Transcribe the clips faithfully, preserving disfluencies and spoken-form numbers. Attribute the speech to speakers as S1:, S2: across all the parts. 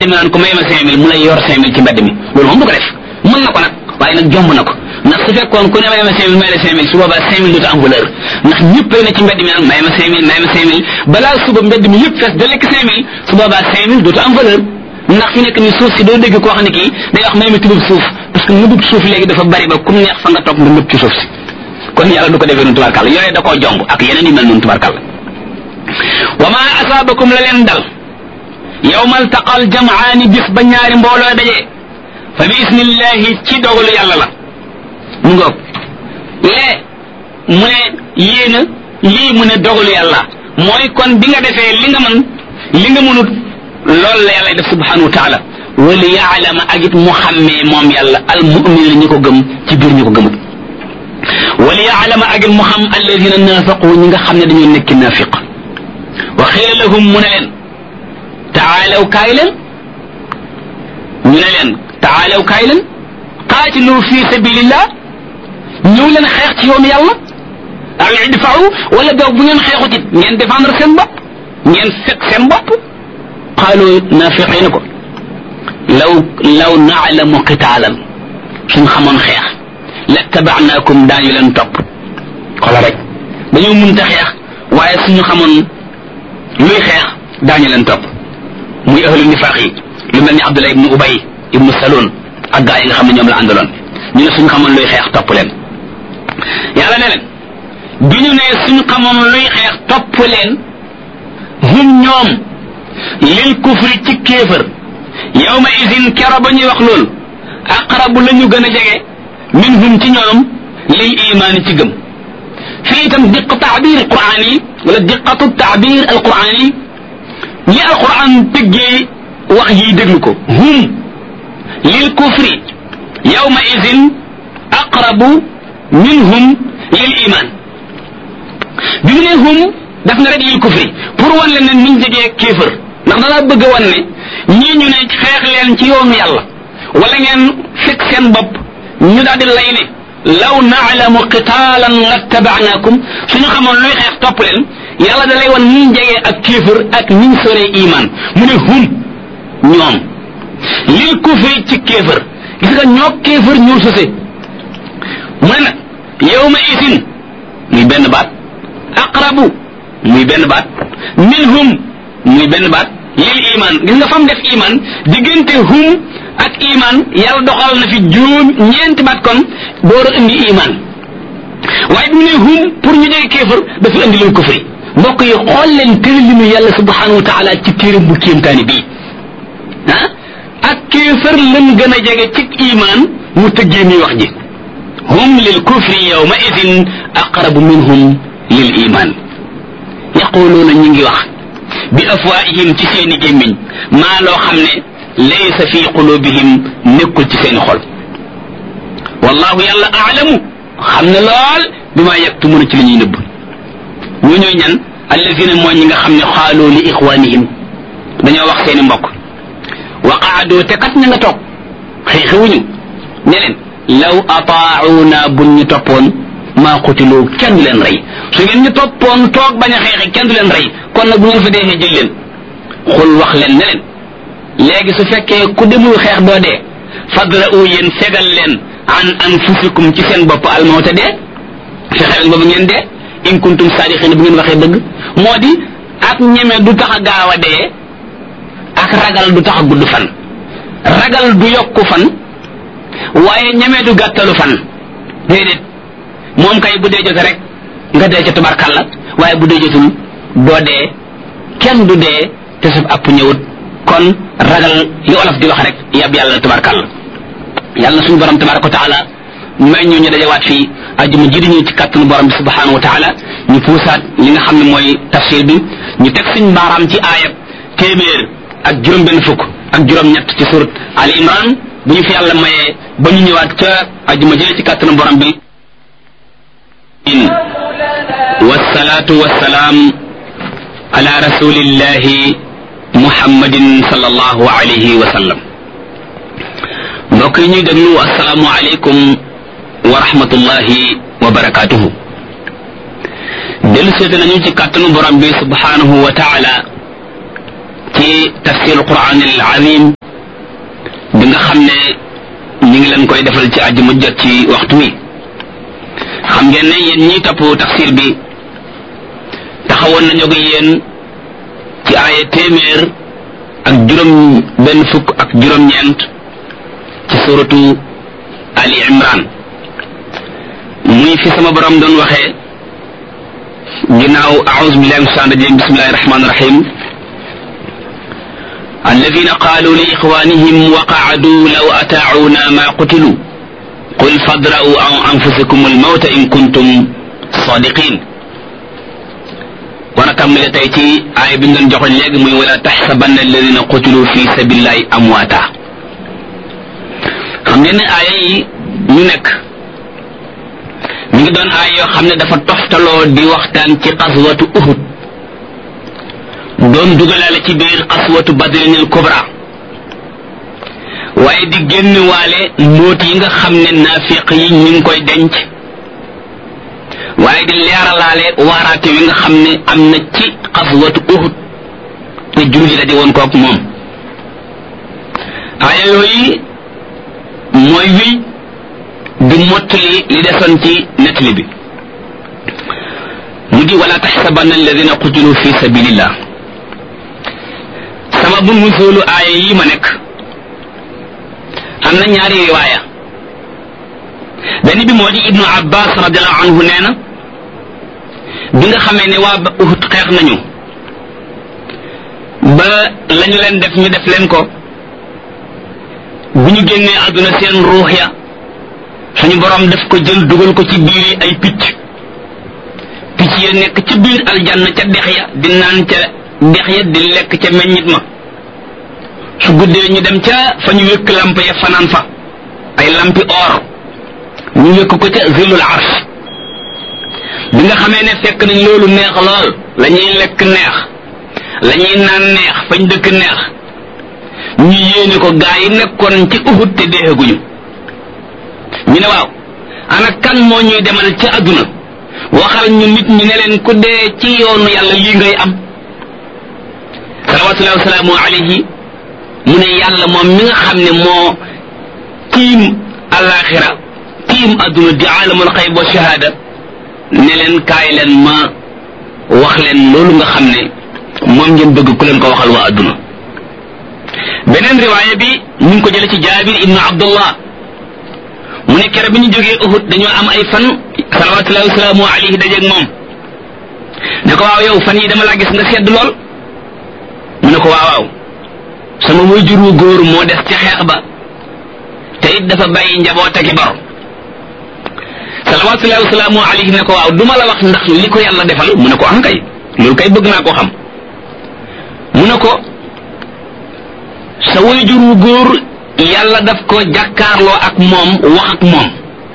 S1: mi naan ko may ma cinq mille mu lay yor cinq mille ci mbedd mi loolu moom du ko def mën na ko nag waaye nag jomb na ko ndax su fekkoon ku ne may ma cinq mille may la cinq mille su boobaa cinq mille dootu am valeur ndax ñëpp na ci mbedd mi naan may ma cinq mille may ma cinq mille balaa suba mbedd mi yëpp fees da lekk cinq mille su boobaa cinq mille dootu am valeur ndax fi nekk ni suuf si doo dégg koo xam ne kii day wax may ma tubub suuf parce que nëbub suuf léegi dafa bari ba kum neex fa nga toog nga nëb ci suuf si kon yàlla du ko defee noonu tubarkàlla yooyu da koo jomb ak yeneen yu mel noonu tubarkàlla wa ma asaabakum la leen dal yawmal taqal jamaani bis ba ñaari mbooloo dajee fa bi isnillahi ci dogalu yàlla la mu ngoog lee mu ne yéena lii mu ne dogalu yàlla mooy kon bi nga defee li nga mën li nga mënut loolu la yàlla def subhanahu wa taala wali yaalama ak it mu xàmmee moom yàlla al mu'minin ñi ko gëm ci biir ñi ko gëmut wali yaalama ak it mu xam alladina naafaqu ñi nga xam ne dañoo nekk naafiq wa xiila lahum mu ne leen taalaw kaay leen ñu ne leen taalaw kaay leen qaatilu fi sabilillah ñëw leen xeex ci yoonu yàlla aw idfa'u wala boog bu ngeen xeexut it ngeen défendre seen bopp ngeen fekk seen bopp qaalu naafiqiina ko law law naalamu qitaalan suñ xamoon xeex lattaba'naakum daañu leen topp xoolal rek dañoo mënta xeex waaye suñu xamoon luy xeex daañu leen topp muy ahlu nifaaq yi lu mel ni Abdullah ibnu Ubay ibnu Salul ak gaa yi nga xam ne ñoom la àndaloon ñu ne suñu xamoon luy xeex topp leen yàlla ne leen bi ñu ne suñu xamoon luy xeex topp leen hum ñoom lil kufri ci kéefër yawma izin kero ba ñuy wax loolu aqrabu la ñu gën a jege minhum ci ñoom lil imaani ci gëm fii itam diq taabir alquran yi wala diqatu taabir alquran yi ñi alquran tëggee wax yi déglu ko hum lil kufri yawma izin aqrabu minhum lil iman bi mu ne hum daf na rek lil kufri pour wan leen ne niñ jegee kéefër ndax danaa bëgg a wan ne ñii ñu ne xeex leen ci yoonu yàlla wala ngeen fekk seen bopp ñu daal di lay ne law naalamu qitaalan lattaba'naakum suñu xamoon luy xeex topp leen yàlla da lay wan niñ jegee ak kéefër ak niñ soree iman mu ne hum ñoom lil kufri ci kéefër gis nga ñoo kéefër ñoo sose mu ne nag yawma isin muy benn baat aqrabu muy benn baat minhum muy benn baat lil iman gis nga fam def iman diggante hum ak iman yàlla doxal na fi juróom ñeenti baat kon door a indi iman waaye bi mu ne hum pour ñu jege kéefër dafa indi lil kufri mbokk yi xool leen tëralinu yàlla subhanahu wa taala ci téeram bu kéemtaani bii ah ak kéefër lan gën a jege ci iman mu tëggee mi wax ji hum lil kufri yawma idin aqrabu minhum lil iman yaquluuna ñu ngi wax bi afwaahihim ci seeni gémmiñ maa loo xam ne laysa fi qulubihim nekkul ci seeni xol wallahu yàlla aalamu xam ne lool bi maa yaktumuna ci li ñuy nëbb ñoo ñooy ñan allazina mooy ñi nga xam ne xaaloo li ixwanihim dañoo wax seeni mbokk wa qaadoo te kat ña nga toog xëy xewuñu ne leen law ataauna buñ ñu toppoon maa qutiloo kenn du leen rey su ngeen ñu toppoon toog bañ a xeexe kenn du leen rey kon nag bu ngeen fa deexee jël leen xul wax leen ne leen léegi su fekkee ku demul xeex doo dee fadra'u yéen fegal leen an anfusikum ci seen bopp almawta dee fexe leen boobu ngeen dee in kuntum saadiqina bu ngeen waxee dëgg moo di ak ñeme du tax a gaaw a dee ak ragal du tax a gudd fan ragal du yokku fan waaye ñeme du gàttalu fan déedéet moom kay bu dee jote rek nga dee ca tubarkalla waaye bu dee jotul doo dee kenn du dee te saf app ñëwut kon ragal li olof di wax rek yab yàlla tubarkalla yàlla suñu borom tabaraka wa taala may ñu ñu dajawaat fii ajuma ji di ñëw ci kàttanu borom bi subhanahu wa taala ñu puusaat li nga xam ne mooy tafsir bi ñu teg suñ baaraam ci aayab téeméer ak juróom benn fukk ak juróom ñett ci surat al imran bu ñu fi yàlla mayee ba ñu ñëwaat ca ajuma ji ci kàttanu borom bi والصلاة والسلام على رسول الله محمد صلى الله عليه وسلم mbokk yi ñuy déglu assalaamu aleykum wa rahmatullahi wa barakatuhu dellu seete nañu ci kàttanu borom bi subhanahu wa taala ci tafsir alquran al azim bi nga xam ne ñu ngi leen koy defal ci àjjuma jot ci waxtu wi. xam ngeen ne yéen ñiy topp tafsir bi taxawoon nañu ak yéen ci aaya téeméer ak juróom benn fukk ak juróom-ñeent ci suratu ali imran muy fi sama borom doon waxee ginnaaw a'udhu billahi minash shaytanir rajim bismillahir rahmanir rahim alladhina qalu li ikhwanihim wa qa'adu law ata'una ma qutilu qul fadra'u an anfusikum al-mawta in kuntum sadiqin wana tàmbale tey ci aaya bi ñu doon joxoon léegi muy wala taxsabanna alladhina qutilu fi sabilillahi amwaata xam ngeen ne aaya yi ñu nekk mi ngi doon aaya yoo xam ne dafa toftaloo di waxtaan ci qaswatu uhud doon dugalaale ci biir qaswatu badrin al kubra waaye di génn waale mbóot yi nga xam ne naafiq yi ñu ngi koy denc waaye di leeralaale waaraate wi nga xam ne am na ci qaswatu uhud te julli la di woon kook moom aaya yooyu mooy wi di mottali li desoon ci nettali bi mu di wala taxsabanna alladina qutilu fi sabilillah sababu nuzulu aaya yi ma nekk am na ñaari riwaaya benn bi moo di ibnu abbas radiallahu anhu nee na bi nga xamee ne waa Uhud xeex nañu ba lañu leen def ñu def leen ko bu ñu génnee àdduna seen ruux ya suñu borom def ko jël dugal ko ci biir ay picc picc ya nekk ca biir aljanna ca dex ya di naan ca dex ya di lekk ca meññit ma su guddee ñu dem ca fa ñu wékk lamp ya fanaan fa ay lampi or ñu wékk ko ca zilul arsh bi nga xamee ne fekk nañ loolu neex lool la ñuy lekk neex la ñuy naan neex fañ dëkk neex ñu yéene ko gaa yi nekkoon ci Uhud te deeguñu ñu ne waaw ana kan moo ñuy demal ci àdduna waxal ñu nit ñi ne leen ku dee ci yoonu yàlla lii ngay am salawatullahi wasalaamu alayhi mu ne yàlla moom mi nga xam ne moo tiim alaxira tiim àdduna di aalamul xayb wa shahada ne leen kaay leen ma wax leen loolu nga xam ne moom ngeen bëgg ku leen ko waxal waa àdduna beneen riwaaya bi ñu ngi ko jële ci jaabir ibnu abdullah mu ne kere bi ñu jógee Uhud dañoo am ay fan salawatullahi wasalaamu alayhi dajeeg moom ne ko waaw yow fan yi dama laa gis nga sedd lool mu ne ko waaw waaw sama waajur wu góor moo des ca xeex ba te it dafa bàyyi njaboot ak i bor salawatullahi wasalaamu alayhi ne ko waaw duma la wax ndax li ko yàlla defal mu ne ko am kay loolu kay bëgg naa koo xam mu ne ko sa waajur wu góor yàlla daf ko jàkkaarloo ak moom wax ak moom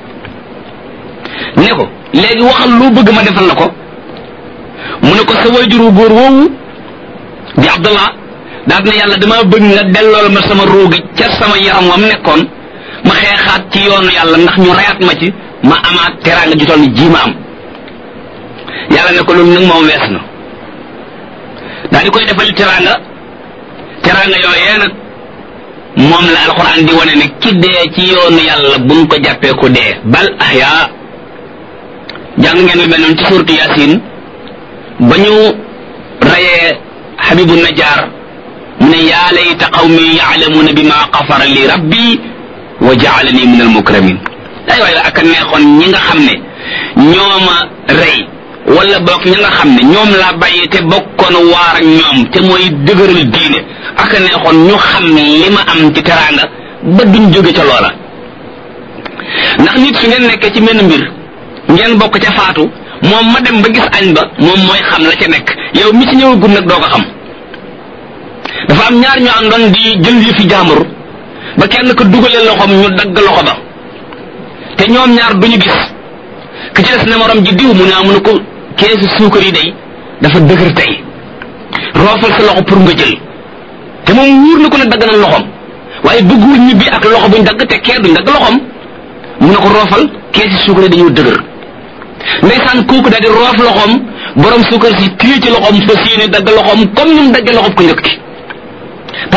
S1: ne ko léegi waxal lu bëgg ma defal la ko mu ne ko sa waajur wu góor woowu di Abdallah daal ne yàlla dama bëgg nga dellool ma sama ruugi ca sama yaram wam nekkoon ma xeexaat ci yoonu yàlla ndax ñu reyaat ma ci ma amaat teraanga ju toll ni ji ma am yàlla ne ko loolu nag moom wees na daal di koy defal teraanga teraanga yooyee nag moom la alquran di wane ne ki dee ci yoonu yàlla buñ ko jàppee ko dee bal ahya jàng ngeen lu mel noonu ci suuratu Yaasin ba ñu rayee Habibu Najjar mu ne yaa layta qawmi ya'lamuuna bima ghafara li rabbi wa ja'alani min al-mukramin ay waay la ak a neexoon ñi nga xam ne ñooma rey wala bokk ñi nga xam ne ñoom laa bàyyi te bokkoon waar ak ñoom te mooy dëgëral diine ak a neexoon ñu xam li ma am ci teraanga ba duñ jóge ca loola ndax nit su ngeen nekkee ci menn mbir ngeen bokk ca faatu moom ma dem ba gis añ ba moom mooy xam la ca nekk yow mi ci ñëwagul nag doo ko xam dafa am ñaar ñu àndoon di jël yëfi jaambur ba kenn ko dugalee loxoom ñu dagg loxo ba te ñoom ñaar duñu gis ki ci des ne morom ji diw mu ne amu ne ko keesu suukar yi day dafa dëgër tey roofal sa loxo pour nga jël te moom wóor na ko ne dagg na loxoom waaye bëggul ñibbi ak loxo buñ dagg te kee duñ dagg loxoom mu ne ko roofal keesi suukar yi dañoo dëgër ndeysaan kooku daal di roof loxoom borom suukar si téye ci loxoom fas yéene dagg loxoom comme ni mu daggee loxoom ko njëkk ci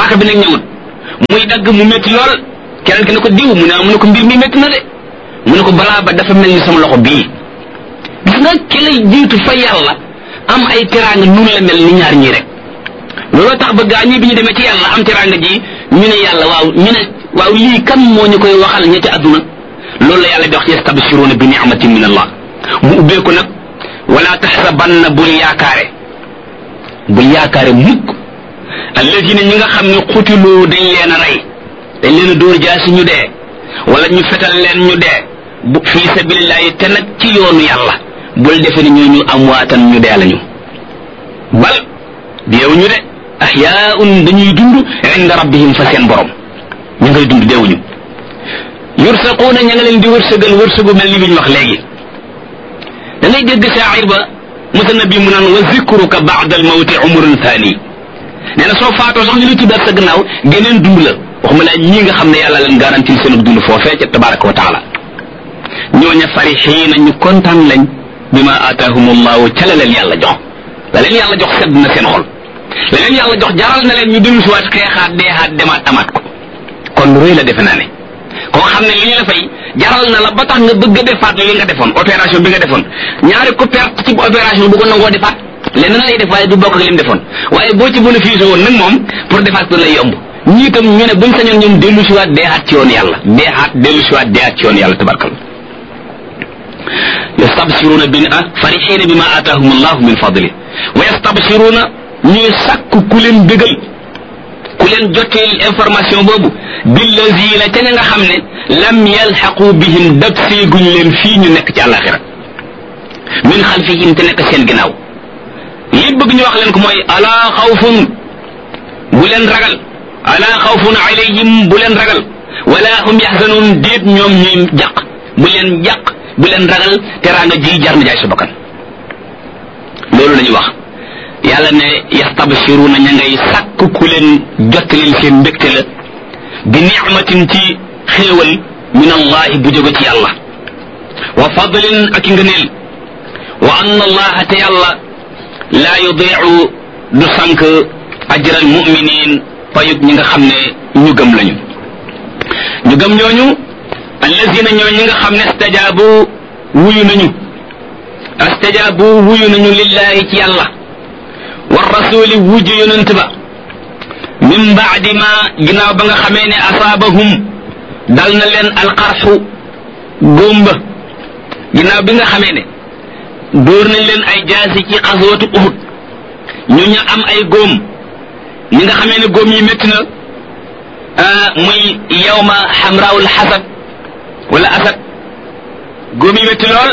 S1: paaka bi nag ñëwut muy dagg mu métti lool keneen ki ne ko diw mu ne mu ne ko mbir mi métti na de mu ne ko balaa ba dafa mel ni sama loxo bii gis nga ki lay jiitu fa yàlla am ay teraanga nun la mel ni ñaar ñii rek looloo tax ba gaa ñi bi ñu demee ci yàlla am teraanga ji ñu ne yàlla waaw ñu ne waaw lii kan moo ñu koy waxal ña ci àdduna loolu la yàlla di wax ci yastabshiruuna bi ni'matin min allah mu ubbeeku nag wala taxsabanna bul yaakaare bul yaakaare mukk alladina ñi nga xam ne xutiloo dañ leen a rey dañ leen a dóor jaasi ñu dee wala ñu fetal leen ñu dee bu fii sabilillahi te nag ci yoonu yàlla bul defe ni ñooñu amwaatan ñu dee lañu bal deewuñu de ahyaun dañuy dund inda rabbihim fa seen borom ñu ngay dund deewuñu yursaquuna ña nga leen di wërsëgal wërsëgu mel ni bi ñu wax léegi da ngay dégg shaa'ir ba mutanabbi mu naan wa zikruka ba'da al-mawti umrun thani nee na soo faatoo sax ñu lay tuddaat sa gannaaw geneen dund la waxuma laa ñii nga xam ne yàlla leen garantil seen dund foofee ca tabaraka wa taala ñooña farixiina ñu kontaan lañ bi ma aataahum allahu ca la leen yàlla jox la leen yàlla jox sedd na seen xol la leen yàlla jox jaral na leen ñu dellu si waat xeexaat deexaat demaat amaat ko kon lu rëy la defe naa ne koo xam ne li ñu la fay jaral na la ba tax nga bëgg a defaat li nga defoon opération bi nga defoon ñaari ko perte ci opération bu ko nangoo defaat leneen lay def waaye du bokk ak li mu defoon waaye boo ci bénéfice woon nag moom pour defaat ko lay yomb ñii itam ñu ne buñ sañoon ñoom dellu si waat deexaat ci yoon yàlla deexaat dellu si waat deexaat ci yoon yàlla tabarkal yastabsiruna bi farixina bima aataahum allahu min fadli wa yastabsiruna ñuy sàkku ku leen bégal ku leen jotteel information boobu billazina ca ña nga xam ne lam yalxaqu bihim dab seeguñ leen fii ñu nekk ci àlaxira min xalfihim te nekk seen ginnaaw li bëgg ñu wax leen ko mooy ala xawfun bu leen ragal ala xawfun alayhim bu leen ragal wala hum yaxzanun déet ñoom ñuy jàq bu leen jàq bu leen ragal teraanga ji jar na jaay sa bakkan loolu la ñuy wax yàlla ne yastabshiruna ña ngay sàkk ku leen jottalil seen mbégte la bi nicmatin ci xéewal min allahi bu jóge ci yàlla wa fadlin ak ngëneel wa anna allaha te yàlla laa yudiicu du sànk ajral muminin payug ñi nga xam ne ñu gëm lañu ñu gëm ñooñu allazina ñoo ñi nga xam ne stajaabu wuyu nañu astajaabu wuyu nañu lillahi ci yàlla wa rasuli wujju yonent ba min baadi ma ginnaaw ba nga xamee ne asaabahum dal na leen alqarxu góomba ginnaaw bi nga xamee ne dóor nañ leen ay jaasi ci xaswatu uhud ñu ñu am ay góom ñi nga xamee ne góom yi métti na muy yawma xamraawul xasad wala asad góom yi métti lool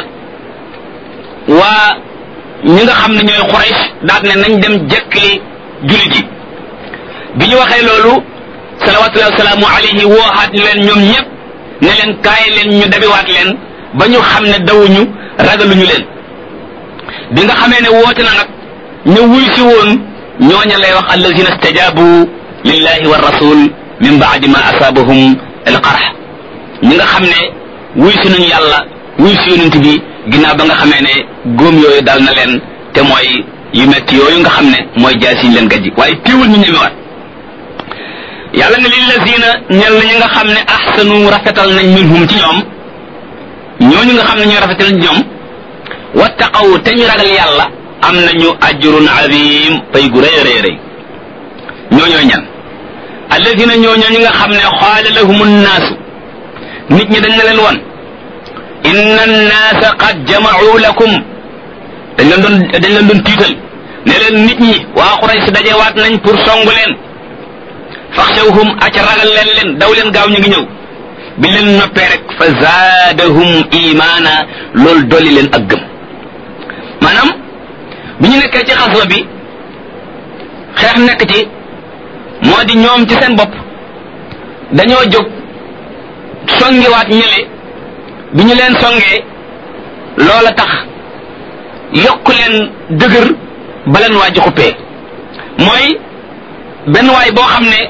S1: waa ñi nga xam ne ñooy Quraysh daat ne nañ dem jekkli jullit yi bi ñu waxee loolu salawatullahi wasalaamu alayhi wooxaat leen ñoom ñëpp ne leen kaay leen ñu dabiwaat leen ba ñu xam ne dawuñu ragaluñu leen bi nga xamee ne woote na nag ñu wuy si woon ñooña lay wax allazina stajabu lillahi wa rasul min baadi ma asaabahum alqarx ñi nga xam ne wuy si nañu yàlla wuy si yonent bi ginnaaw ba nga xamee ne góom yooyu dal na leen te mooy yu metti yooyu nga xam ne mooy jaasiñ leen gajji waaye teewul ñu ñemewaat yàlla ne lillazina ñel na ñi nga xam ne ahsanu rafetal nañ minhum ci ñoom ñooñu nga xam ne ñooy rafetal nañ ci ñoom wattaqaw te ñu ragal yàlla am nañu ajrun azim pay gu rëy rëy rëy ñooñooy ñan alladina ñooñoo ñi nga xam ne xaala lahumu nnaasu nit ñi dañ na leen won inna annaasa qad jama'u lakum dañ leen doon dañ leen doon tiital ne leen nit ñi waa Quraysh dajewaat nañ pour songu leen faxshawhum aca ragal leen leen daw leen gaaw ñu ngi ñëw bi leen noppee rek fa zaadahum imaana loolu dolli leen ak gëm maanaam bi ñu nekkee ci xaswa bi xeex nekk ci moo di ñoom ci seen bopp dañoo jóg songiwaat ñële bi ñu leen songee loola tax yokk leen dëgër ba leen waa ji xuppee mooy benn waay boo xam ne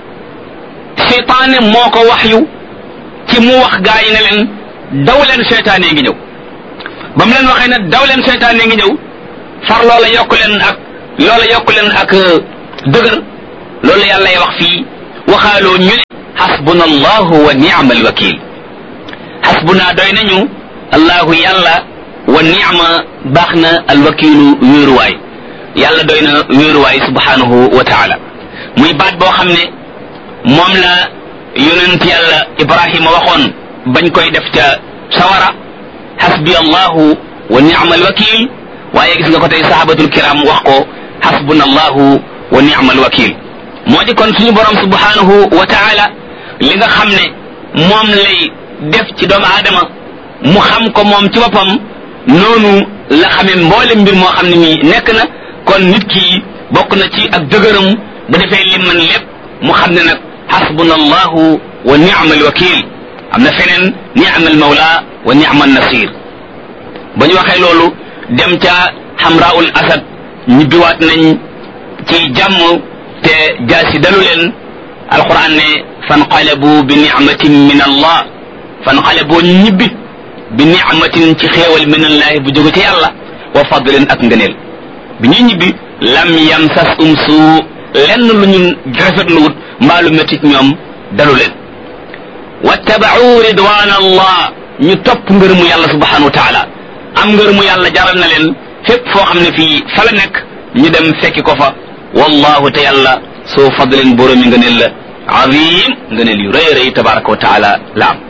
S1: seytaane moo ko wax yu ci mu wax gaa yi ne leen daw leen seytaane ngi ñëw ba mu leen waxee ne daw leen seytaane ngi ñëw far loola yokk leen ak loola yokk leen ak dëgër loolu yàlla wax fii waxaaloo ñu ne xasbuna allahu wa ni'mal wakil xasbuna doy nañu allahu yàlla wa ni'ma baax na alwakilu wéeruwaay yàlla doy na wéeruwaay subhanahu wa taala muy baat boo xam ne moom la yonent yàlla ibrahima waxoon bañ koy def ca sawara xasbi allahu wa ni'mal wakil waaye gis nga ko tey sahabatul kiram wax ko xasbuna allahu wa ni'mal wakil moo di kon suñu borom subhanahu wa taala li nga xam ne moom lay def ci doomu aadama mu xam ko moom ci boppam noonu la xamee mboole mbir moo xam ne mi nekk na kon nit ki bokk na ci ak dëgëram bu defee lim man lépp mu xam ne nag xasbuna allahu wa ni'mal wakil am na feneen ni'mal mawla wa ni'mal nasir ba ñu waxee loolu dem ca xamraul asad ñibbiwaat nañ ci jàmm te jaasi dalu leen alquran ne fanqalabu bi ni'matin min allah fanqalabu ñibbi bi ni'matin ci xéewal min allah bu jóge ci yàlla wa fadlin ak ngëneel bi ñuy ñibbi lam yamsas um suu lenn lu ñu rafetluwut mbaalu métit ñoom dalu leen wattaba'u ridwan allah ñu topp ngërëmu yàlla subhanahu wa taala am ngërëmu yàlla jaral na leen fépp foo xam ne fii fa la nekk ñu dem fekki ko fa wallahu te yàlla soo fadlin boromi ngëneel la azim ngëneel yu rëy rëy tabaraka wa taala la am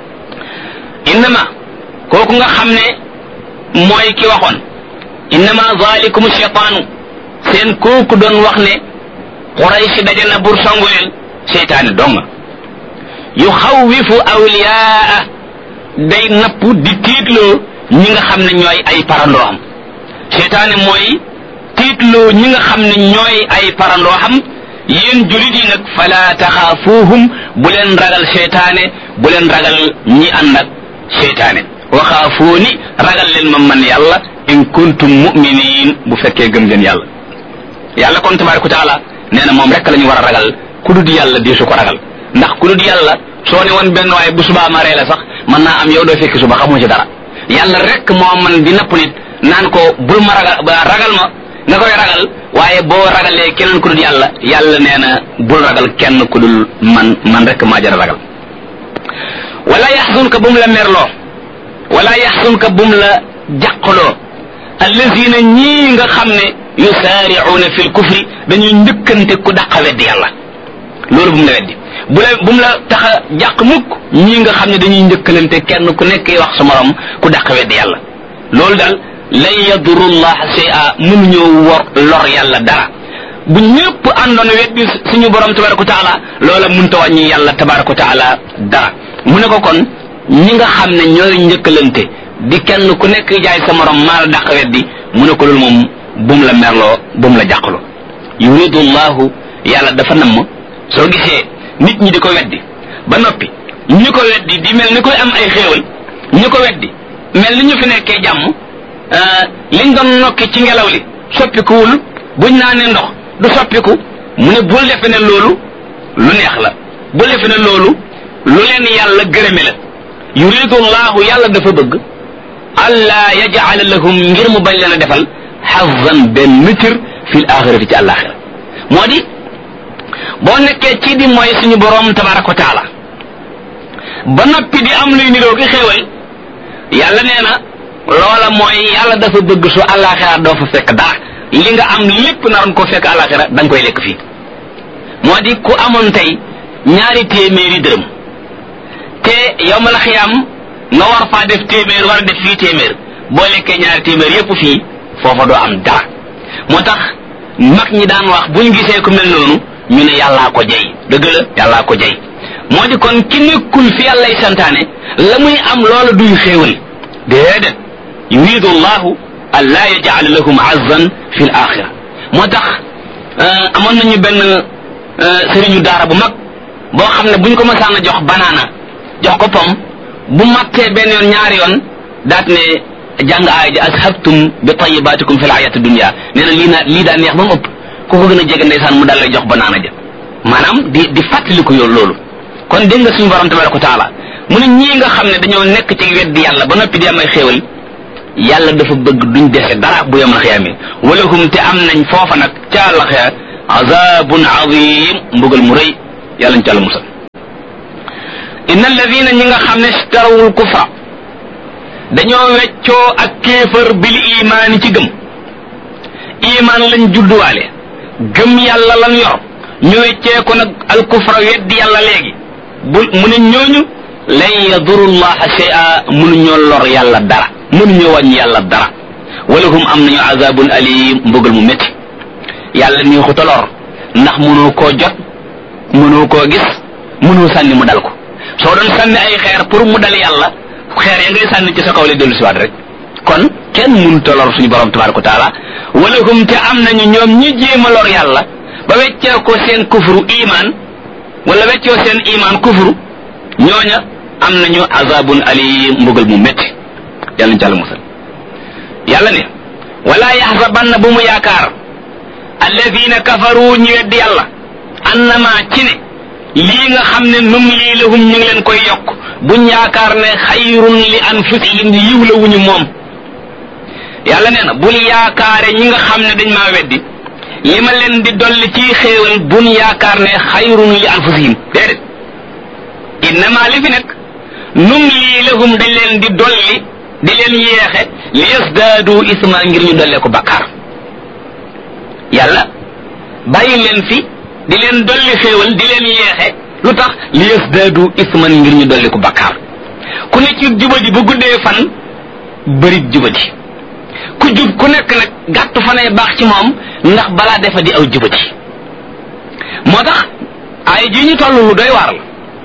S1: innama kooku nga xam ne mooy ki waxoon innama zalikum shaytaanu seen kooku doon wax ne Quraysh daje na bur songu leen seytaane donga yu xawwifu awliyaa day napp di tiitloo ñi nga xam ne ñooy ay parandoo xam seytaane mooy tiitloo ñi nga xam ne ñooy ay parandoo xam yéen julit yi nag fala taxaafuuhum bu leen ragal seytaane bu leen ragal ñi ànd ak seytaane wa xaafuuni ragal leen ma man yàlla in kuntum mu'minin bu fekkee gëm ngeen yàlla yàlla kon tabaraka wa taala nee na moom rek la ñu war a ragal ku dul yàlla diisu ko ragal ndax ku dul yàlla soo ne woon benn waaye bu subaa ma ree la sax mën naa am yow doo fekki suba xamoo ci dara yàlla rek moo man di napp nit naan ko bul ma ragal ragal ma nga koy ragal waaye boo ragalee keneen ku dul yàlla yàlla nee na bul ragal kenn ku dul man man rek maa jar a ragal wala yaxzunka bum la merloo wala yaxzunka bum la jàqloo allazina ñii nga xam ne yusaari'uuna fil kufri dañuy njëkkante ku dàq weddi yàlla loolu bum la weddi bu la bum la tax a jàq mukk ñii nga xam ne dañuy njëkkalante kenn ku nekk wax sa morom ku dàq weddi yàlla loolu daal lan yadurullaha shay'a mënuñoo wor lor yàlla dara bu ñëpp àndoon weddi suñu borom tabaraka wa taala loola mënta wàññi yàlla tabaraka wa taala dara mu ne ko kon ñi nga xam ne ñooy njëkkalante di kenn ku nekk jaay sa morom maa la dàq weddi mu ne ko loolu moom bum la merloo bum la jàqloo yuridu llahu yàlla dafa namm soo gisee nit ñi di ko weddi ba noppi ñi ko weddi di mel ni koy am ay xéewal ñi ko weddi mel ni ñu fi nekkee jàmm liñ doon nokki ci ngelaw li soppikuwul buñ naanee ndox du soppiku mu ne bul defe ne loolu lu neex la bul defe ne loolu lu leen yàlla gërëme la yuridu llahu yàlla dafa bëgg alla yaj'ala lahum ngir mu bañ leen a defal xazan benn cër fil axirati ci àllaaxira moo di boo nekkee ci di mooy suñu boroom tabaraka wa taala ba noppi di am luy niroo gi xéewal yàlla nee na loola mooy yàlla dafa bëgg su àllaaxira doo fa fekk dara li nga am lépp naroon ko fekk àllaaxira da nga koy lekk fii moo di ku amoon tey ñaari téeméeri dërëm te yow ma la xiyaam nga war faa def téeméer war a def fii téeméer boo lekkee ñaari téeméer yépp fii foofa doo am dara moo tax mag ñi daan wax buñ gisee ku mel noonu ñu ne yàllaa ko jey dëgg la yàllaa ko jey moo di kon ki nekkul fi yàllay santaane la muy am loola duy xéewal déedéet yuridu llahu an laa yaj'ala lahum azzan fi l axira moo tax amoon nañu benn sëriñu daara bu mag boo xam ne buñ ko mësaan a jox banaana jox ko pom bu mattee benn yoon ñaari yoon daat ne jàng aaya ji ashabtum bi tayyibatikum fil hayati dunya nee na lii naa lii daa neex ba mu ëpp ku ko gën a jege ndeysaan mu dal lay jox banaana ja maanaam di di fàttaliku yoon loolu kon dégg nga suñu borom tabaraka wa taala mu ne ñii nga xam ne dañoo nekk ci weddi yàlla ba noppi di am ay xéewal yàlla dafa bëgg duñ dese dara bu yom la xiyaamee wala hum te am nañ foofa nag ca àllaxira azabun azim mbugal mu rëy yàlla ñu ci Yàlla musal. inna alladina ñi nga xam ne starawul kufra dañoo weccoo ak kéefër bil imaani ci gëm imaan lañ judduwaale gëm yàlla lan yor ñu weccee ko nag al kufra weddi yàlla léegi bu mu ne ñooñu lan yadurullaha shay'a mënuñoo lor yàlla dara mënuñoo wàññi yàlla dara walahum am nañu azabun alim mbugal mu métti yàlla nii xuta lor ndax mënoo koo jot mënoo koo gis mënoo sànni mu dal ko soo doon sànni ay xeer pour mu dal yàlla xeer ya ngay sànni ci sa kaw lay dellu siwaat rek kon kenn mënut a lor suñu borom tabaraka wa taala walahum te am nañu ñoom ñi jéem a lor yàlla ba weccee ko seen kufru iman wala weccoo seen iman kufru ñooña am nañu azabun alim mbugal mu métti yàlla ñu ci Yàlla musal yàlla ne wala yaxsabanna bu mu yaakaar alladina kafaru ñi weddi yàlla annama ci ne lii nga xam ne num lii lahum ñu ngi leen koy yokk buñ yaakaar ne xayrun li anfusihim yiw la wuñu moom yàlla nee na bul yaakaare ñi nga xam ne dañ maa weddi li ma leen di dolli ci xéewal buñ yaakaar ne xayrun li anfusihim déedéet innama li fi nekk num lii lahum dañ leen di dolli di leen yeexe li yasdaadu isma ngir ñu dollee ko bakkaar yàlla bàyyi leen fi di leen dolli xéewal di leen yeexe lu tax li yasdaadu isman ngir ñu dolli ko bakkaar ku ne ci jubadi bu guddee fan bëri jubadi ku jub ku nekk nag gàttu fanay baax ci moom ndax balaa defa di aw jubadi moo tax ay ji ñu toll lu doy waar la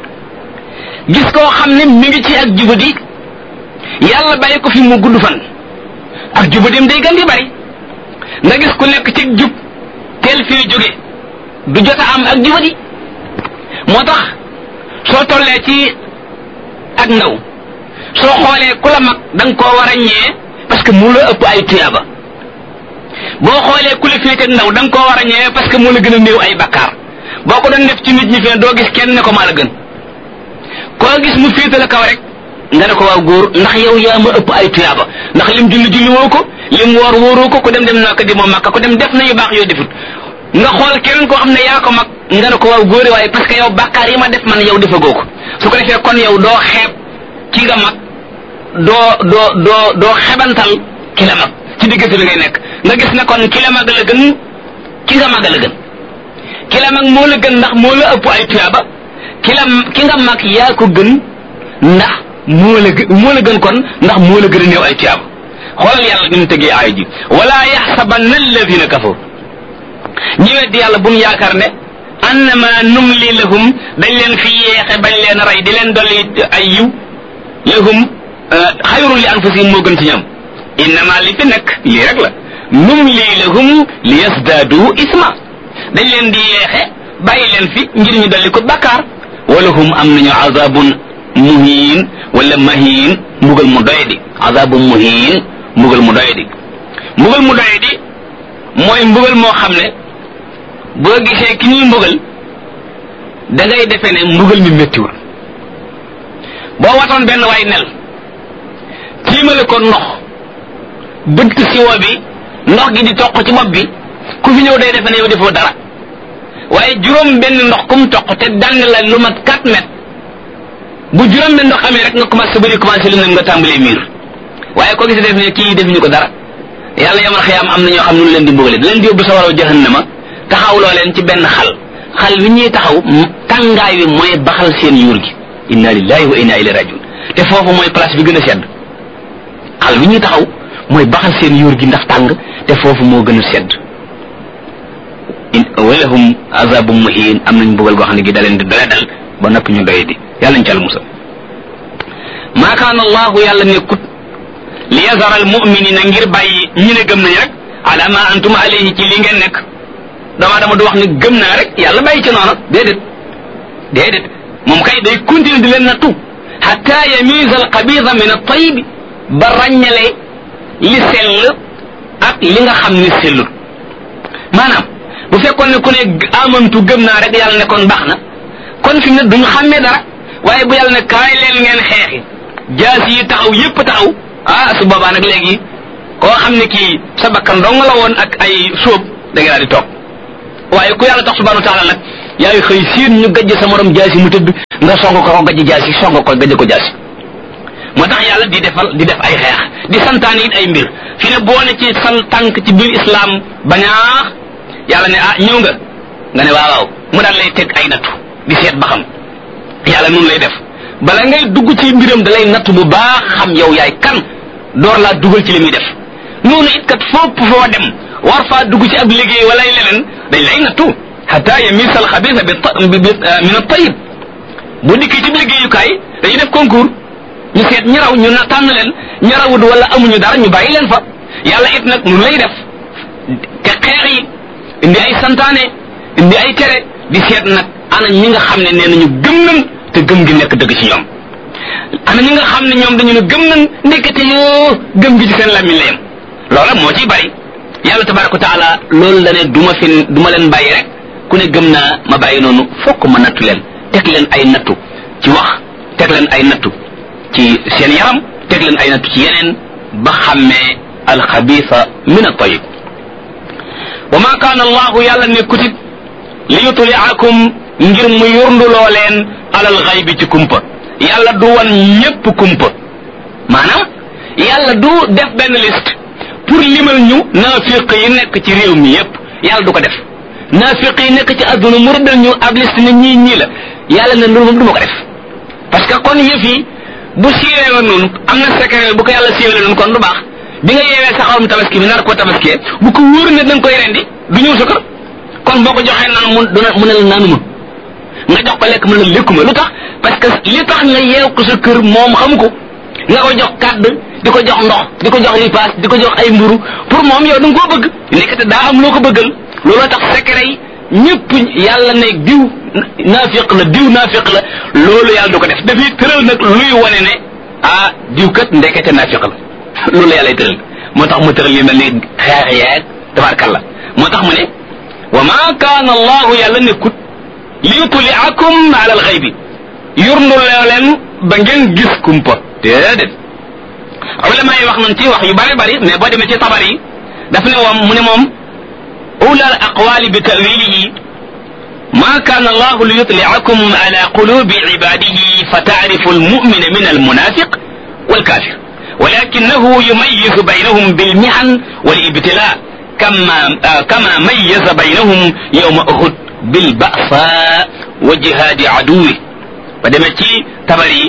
S1: gis koo xam ne mi ngi ci ak jubadi yàlla bàyyi ko fi mu gudd fan ak jubadim day gën di bari nga gis ku nekk ci jub teel fii jóge du jot a am ak jubadi moo tax soo tollee ci ak ndaw soo xoolee ku la mag da nga koo war a ñee parce que mu la ëpp ay tuyaaba boo xoolee ku la féete ak ndaw da nga koo war a ñee parce que mu la gën a néew ay bakkaar boo ko doon def ci nit ñi fi doo gis kenn ne ko maa la gën koo gis mu féete la kaw rek nga ne ko waaw góor ndax yow yaa ma ëpp ay tuyaaba ndax lim julli julli woo ko lim woor wóoroo ko ku dem dem naa ko di moo makka ku dem def na yu baax yoo defut nga xool keneen koo xam ne yaa ko mag nga ne ko waaw góore waaye parce que yow bàkkaar yi ma def man yow defagoo ko su ko defee kon yow doo xeeb ki nga mag doo doo doo doo xebantal ki la mag ci diggante bi ngay nekk nga gis ne kon ki la mag la gën ki nga mag la gën ki la mag moo la gën ndax moo la ëpp ay tuyaaba ki la ki nga mag yaa ko gën ndax moo la gën moo la gën kon ndax moo la gën a néew ay tuyaaba xoolal yàlla ni mu tegee aaya ji wala yaxsabanna alladina kafaru ñi weddi yàlla buñ yaakaar ne annama numli lahum dañ leen fi yeexe bañ leen rey di leen dolli ay yiw lahum xayrun li anfusihim moo gën ci ñoom innama li fi nekk lii rek la numli lahum li yasdaadu isma dañ leen di yeexe bàyyi leen fi ngir ñu dolli ko bakkaar walahum am nañu azabun muhin wala mahin mbugal mu doyadi azabun muhin mbugal mu doyadi mbugal mu doyadi mooy mbugal moo xam ne boo gisee ki ñuy mbugal da ngay defe ne mbugal mi méttiwul boo watoon benn waay nel tiimale ko ndox bëtt siwo bi ndox gi di toq ci bopp bi ku fi ñëw day defe ne yow defoo dara waaye juróom benn ndox kum toq te dàng la lu mat quatre mètres bu juróom benn ndox amee rek nga commencé bëri commencé lu nga tàmbalee miir waaye ko gis def ne kii defuñu ko dara yàlla yamal xiyaam am na ñoo xam ne lu leen di mbugale di leen di yóbbu sa waraw jahannama taxawloo leen ci benn xal xal wi ñuy taxaw tàngaay wi mooy baxal seen yuur gi inna lillahi wa inna ilayhi rajiun te foofu mooy place bi gën a sedd xal wi ñuy taxaw mooy baxal seen yuur gi ndax tàng te foofu moo gën a sedd walahum azabum muhin am nañ mbugal goo xam ne gi da leen di doya dal ba noppi ñu doye di yàlla ñu ci al musal maa kaana allahu yàlla nekkut li yazara al muminina ngir bàyyi ñi ne gëm nañ rek ala ma antum alayhi ci li ngeen nekk dama dama du wax ne gëm naa rek yàlla bàyyi ci noonu déedéet déedéet moom kay day continuer di leen nattu hatta yamiza al xabida min al tayib ba ràññale li sell ak li nga xam ne sellul maanaam bu fekkoon ne ku ne amantu gëm naa rek yàlla ne kon baax na kon fi mu ne duñu xàmmee dara waaye bu yàlla ne kaay leen ngeen xeexi jaas yi taxaw yépp taxaw ah su boobaa nag léegi koo xam ne kii sa bakkan dong la woon ak ay sóob da nga daal di toog waaye ku yàlla tax subhanahu wa taala nag yaay xëy siin ñu gajj sa morom jaasi mu tëdd nga song ko ko gajj jaasi song ko gajj ko jaasi moo tax yàlla di defal di def ay xeex di santaane it ay mbir fi ne boo ne ci san tànk ci biir islam bañaax yàlla ne ah ñëw nga nga ne waaw waaw mu daal lay teg ay nattu di seet ba xam yàlla noonu lay def bala ngay dugg ci mbiram da lay nattu bu baax xam yow yaay kan door laa dugal ci li muy def noonu it kat fopp foo dem war faa dugg ci ab liggéey wala leneen dañ lay nattu hatta yamisa al xabisa bi min at-tayyib bu dikkee ci liggéeyukaay dañuy def concours ñu seet ñi raw ñu na tànn leen ñi rawut wala amuñu dara ñu bàyyi leen fa yàlla it nag noonu lay def te xeex yi indi ay santaane indi ay tere di seet nag ana ñi nga xam ne nee nañu gëm nañ te gëm gi nekk dëgg ci ñoom ana ñi nga xam ne ñoom dañu ne gëm nañ ndekete yoo gëm gi ci seen làmmiñ la yem loola moo ciy bari yàlla tabaraka wa taala loolu la ne du ma fi du ma leen bàyyi rek ku ne gëm naa ma bàyyi noonu fokk ma nattu leen teg leen ay nattu ci wax teg leen ay nattu ci seen yaram teg leen ay nattu ci yeneen ba xàmmee alxabisa min at-tayyib wa ma kaana allahu yàlla nekkutit li yutliakum ngir mu yurnduloo leen alal xaybi ci kumpa yàlla du wan ñépp kumpa maanaam yàlla du def benn liste pour limal ñu naafiq yi nekk ci réew mi yépp yàlla du ko def naafiq yi nekk ci adduna mu rëddal ñu ab liste ne ñii ñii la yàlla ne loolu moom du ma ko def parce que kon yëf yi bu siiwee woon noonu am na secret bu ko yàlla siiwee noonu kon du baax bi nga yeewee sa xarum tabaski bi nar ko tabaskee bu ko wóor ne da nga koy rendi du ñëw sa kër kon boo ko joxee naan mu mu ne la naanuma nga jox ko lekk mu ne la lekkuma lu tax parce que li tax nga yeew ko sa kër moom xamu ko nga ko jox kàdd di ko jox ndox di ko jox ripaas di ko jox ay mburu pour moom yow da nga koo bëgg nekkate daa am loo ko bëggal looloo tax secret yi ñëpp yàlla ne diw naafiq la diw naafiq la loolu yàlla du ko def dafay tëral nag luy wane ne ah diw kat ndekete naafiq la loolu la yàlla tëral moo tax mu tëral yu mel ni xeex yeeg tabarkalla moo tax mu ne wa ma kaana allahu yàlla nekkut li yutliakum ala alxaybi yurndul leen ba ngeen gis kumpa déedéet ulama yi wax nañ ci wax yu bari bari mais boo demee ci tabar yi daf ne moom mu ne moom أولى الأقوال بتأويله ما كان الله ليطلعكم على قلوب عباده فتعرف المؤمن من المنافق والكافر ولكنه يميز بينهم بالمحن والابتلاء كما آه كما ميز بينهم يوم أحد بالبأساء وجهاد عدوه فدمتي تبري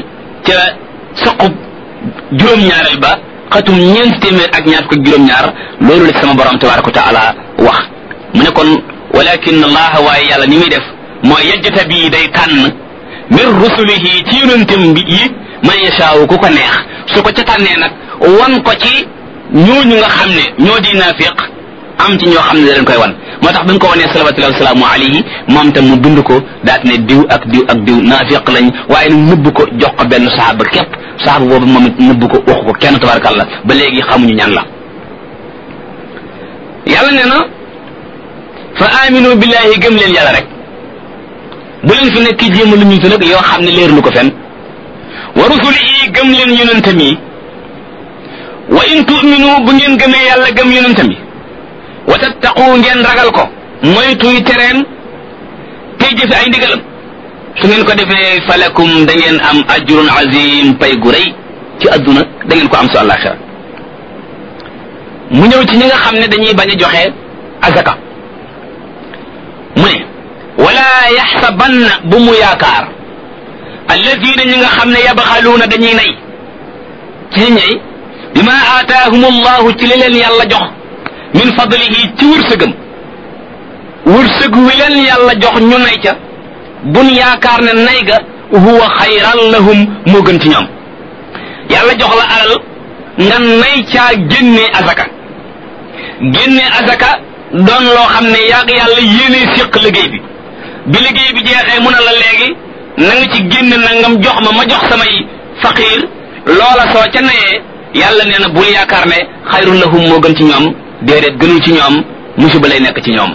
S1: تسقب جرم ñaar البا xatum ñeent téeméer ak ñaar ko juróom ñaar loolu la sama borom tabaraka wa taala wax mu ne kon walakin allah waaye yàlla ni muy def mooy yajjata bii day tànn min rusulihi ci yonentam bi yi man yashaawu ku ko neex su ko ca tànnee nag wan ko ci ñooñu nga xam ne ñoo di naafiq am ci ñoo xam ne da leen koy wan moo tax bi nga ko wanee salawatullahi wasalaamu alayhi moom tam mu bind ko daat ne diw ak diw ak diw naafiq lañ waaye nag nëbb ko jox ko benn saxaaba képp saxaaba boobu moom it nëbb ko waxu ko kenn tabarakallah ba léegi xamuñu ñan la yàlla nee na fa aminu billahi gëm leen yàlla rek bu leen fi nekk jéem lu ñu nag yoo xam ne leer lu ko fen wa rusulihi gëm leen yonentam yi wa in tu'minu bu ngeen gëmee yàlla gëm yonentam yi wa tattaqu ngeen ragal ko moytuy tereem tey jëfe ay ndigalam su ngeen ko defee falakum da ngeen am ajrun azim pay gu rëy ci adduna da ngeen ko am su àllaaxira mu ñëw ci ñi nga xam ne dañuy bañ a joxe azaka mu ne wala yaxsabanna bu mu yaakaar alladina ñi nga xam ne yabxaluuna dañuy nay ci ñey bima aataahum allahu ci li leen yàlla jox min fadlihi ci wërsëgam wërsëg wi leen yàlla jox ñu nay ca bun yaakaar ne nay ga huwa xayran lahum moo gën ci ñoom yàlla jox la alal nga nay caa génne azaka génne azaka doon loo xam ne yàgg yàlla yéene séq liggéey bi bi liggéey bi jeexee mu ne la léegi na nga ci génne nangam jox ma ma jox samay faqiir loola soo ca nayee yàlla nee na bul yaakaar ne xayrun lahum moo gën ci ñoom déedéet gënul ci ñoom musiba lay nekk ci ñoom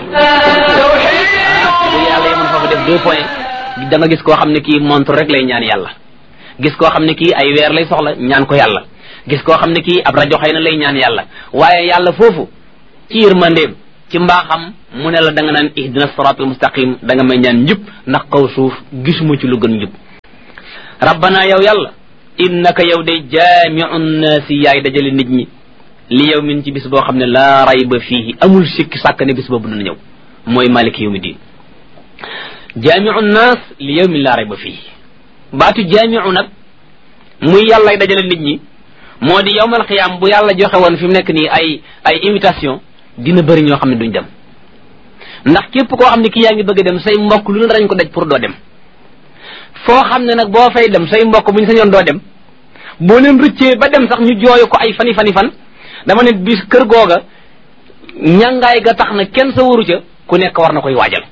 S1: yàlla yemoon foofu def deux points da nga gis koo xam ne kii montre rek lay ñaan yàlla gis koo xam ne kii ay weer lay soxla ñaan ko yàlla gis koo xam ne kii ab rajo xëy na lay ñaan yàlla waaye yàlla foofu ci yërmandeem ci mbaaxam mu ne la da nga naan ihdina siratal mustaqim da nga may ñaan njub ndax kaw suuf gisuma ci lu gën njub rabbana yow yàlla innaka yow day jaami'u nnaasi yaay dajale nit ñi li yawmin ci bis boo xam ne laa rayba fiihi amul sikki sàkk ne bis boobu dina ñëw mooy maliki yawmi diin jaami'u nnaas li yawmin laa rayba fiihi baatu jaami'u nag muy yàllay dajale nit ñi moo di yawmal xiyaam bu yàlla joxe woon fi mu nekk nii ay ay invitation dina bëri ñoo xam ne duñ dem ndax képp koo xam ne kii yaa ngi bëgg a dem say mbokk lu ne dañ ko daj pour doo dem foo xam ne nag boo fay dem say mbokk buñ sañoon doo dem boo leen rëccee ba dem sax ñu jooyu ko ay fani fani fan dama ne bis kër googa ñàngaay ga tax na kenn sa waru ca ku nekk war na koy waajal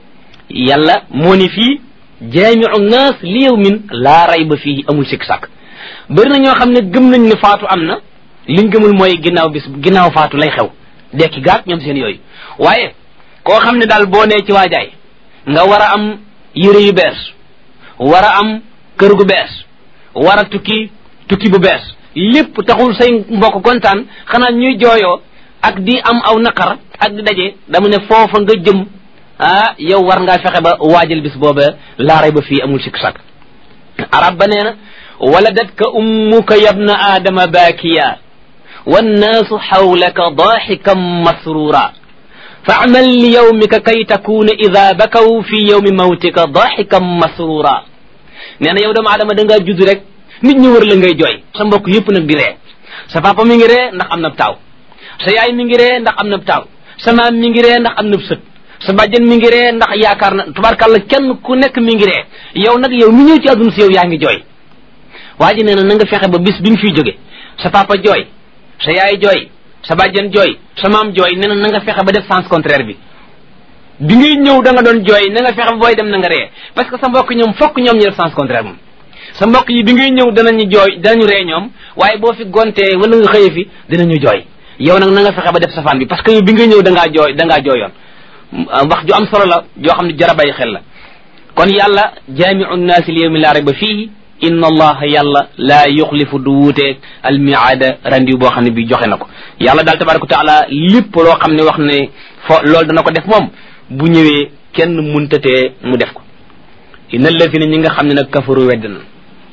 S1: yàlla moo ni fii jaami'u naas li yawmin laa rayba fii amul sikk sàkk bëri na ñoo xam ne gëm nañ ne faatu am na liñ gëmul mooy ginnaaw bis ginnaaw faatu lay xew dekki gaat ñoom seen yooyu waaye koo xam ne daal boo nee ci waajaay nga war a am yére yu bees war a am kër gu bees war a tukki tukki bu bees lépp taxul say mbokk kontaan xanaa ñuy jooyoo ak di am aw naqar ak di daje dama ne foofa nga jëm ah yow war ngaa fexe ba waajal bis booba laaray ba fii amul sikk sàkk arab ba nee na waladatka ummuka yabna aadama baakiya wannaasu xawlaka daaxikan masrura faamal li yawmika kay takuuna ida bakaw fi yawmi mawtika daaxikan masrura nee na yow doomu aadama da ngaa judd rek nit ñi wër la ngay jooy sa mbokk yëpp nag di ree sa papa mi ngi ree ndax am na taaw sa yaay mi ngi ree ndax am na taaw sa maam mi ngi ree ndax am na sët sa bàjjen mi ngi ree ndax yaakaar na tubaarkàlla kenn ku nekk mi ngi ree yow nag yow mi ñëw ci àdduna si yow yaa ngi jooy waa ji nee na na nga fexe ba bis bi nga fiy jóge sa papa jooy sa yaay jooy sa bàjjen jooy sa maam jooy nee na na nga fexe ba def sens contraire bi bi ngay ñëw da nga doon jooy na nga fexe ba booy dem na nga ree parce que sa mbokk ñoom fokk ñoom ñu def sens contraire moom sa mbokk yi bi ngay ñëw danañu jooy danañu ree ñoom waaye boo fi gontee wala nga xëye fi dinañu jooy yow nag na nga fexe ba def safaan bi parce que yow bi ngay ñëw da ngaa jooy da ngaa jooyoon wax ju am solo la joo xam ne jar a bàyyi xel la kon yàlla jaami'u nnaasi li yawmin laa rayba fiihi inna allaha yàlla laa yuxlifu du wuuteeg almiaada randiw boo xam ne bi joxe na ko yàlla daal tabaraka wa taala lépp loo xam ne wax ne fo loolu dana ko def moom bu ñëwee kenn muntatee mu def ko inna alladina ñi nga xam ne nag kafaru wedd na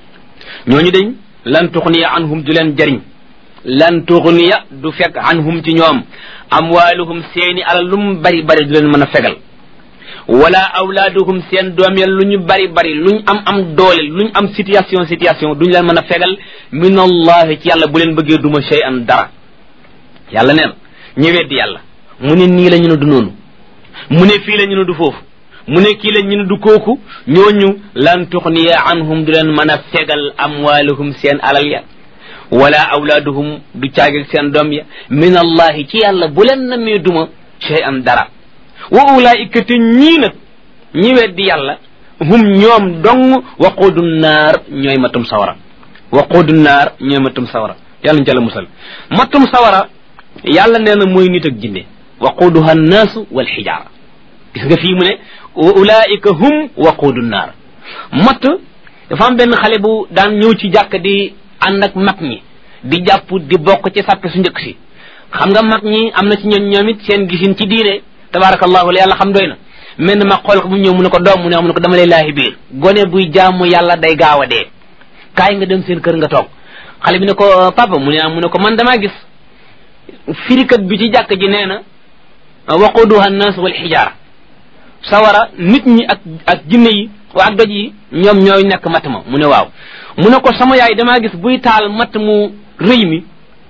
S1: ñooñu dañ lan tuxniya anhum du leen jariñ lan tuxniya du fekk anhum ci ñoom amwaaluhum seeni alal lu mu bari bari du leen mën a fegal wala awlaaduhum seen doom ya lu ñu bari bari luñ am am doole luñ am situation situation duñ leen mën a fegal min allahi ci yàlla bu leen bëggee duma shay'an dara yàlla neen ñu weddi yàlla mu ne nii la ñu ne du noonu mu ne fii la ñu ne du foofu mu ne kii la ñu ne du kooku ñooñu lan tuxniya anhum du leen mën a fegal amwaaluhum seen alal ya wala awlaaduhum du caagil seen doom ya min allahi ci yàlla bu leen namee duma shay'an dara wa ulaika te ñii nag ñi weddi yàlla hum ñoom dong waquudu naar ñooy matum sawara waquudu naar ñooy matum sawara yàlla ñu ca la musal matum sawara yàlla nee na mooy nit ak jinne waquuduha annaasu wal xijaara gis nga fii mu ne wa ulaika hum waquudu naar matt dafa am benn xale bu daan ñëw ci jàkk di ànd ak mag ñi di jàpp di bokk ci sàppe su njëkk si xam nga mag ñi am na ci ñoom ñoom it seen gisin ci diine tabarakallahu la yàlla xam doy na mel na ma xool ko bu ñëw mu ne ko doom mu ne mu ne ko dama lay laahi biir gone buy jaamu yàlla day gaaw a dee kaay nga dem seen kër nga toog xale bi ne ko papa mu ne mu ne ko man damaa gis firikat bi ci jàkk ji nee na waquduha an-nas wal xijaara sawara nit ñi ak ak jinne yi wa ak doj yi ñoom ñooy nekk matt ma mu ne waaw mu ne ko sama yaay damaa gis buy taal matt mu rëy mi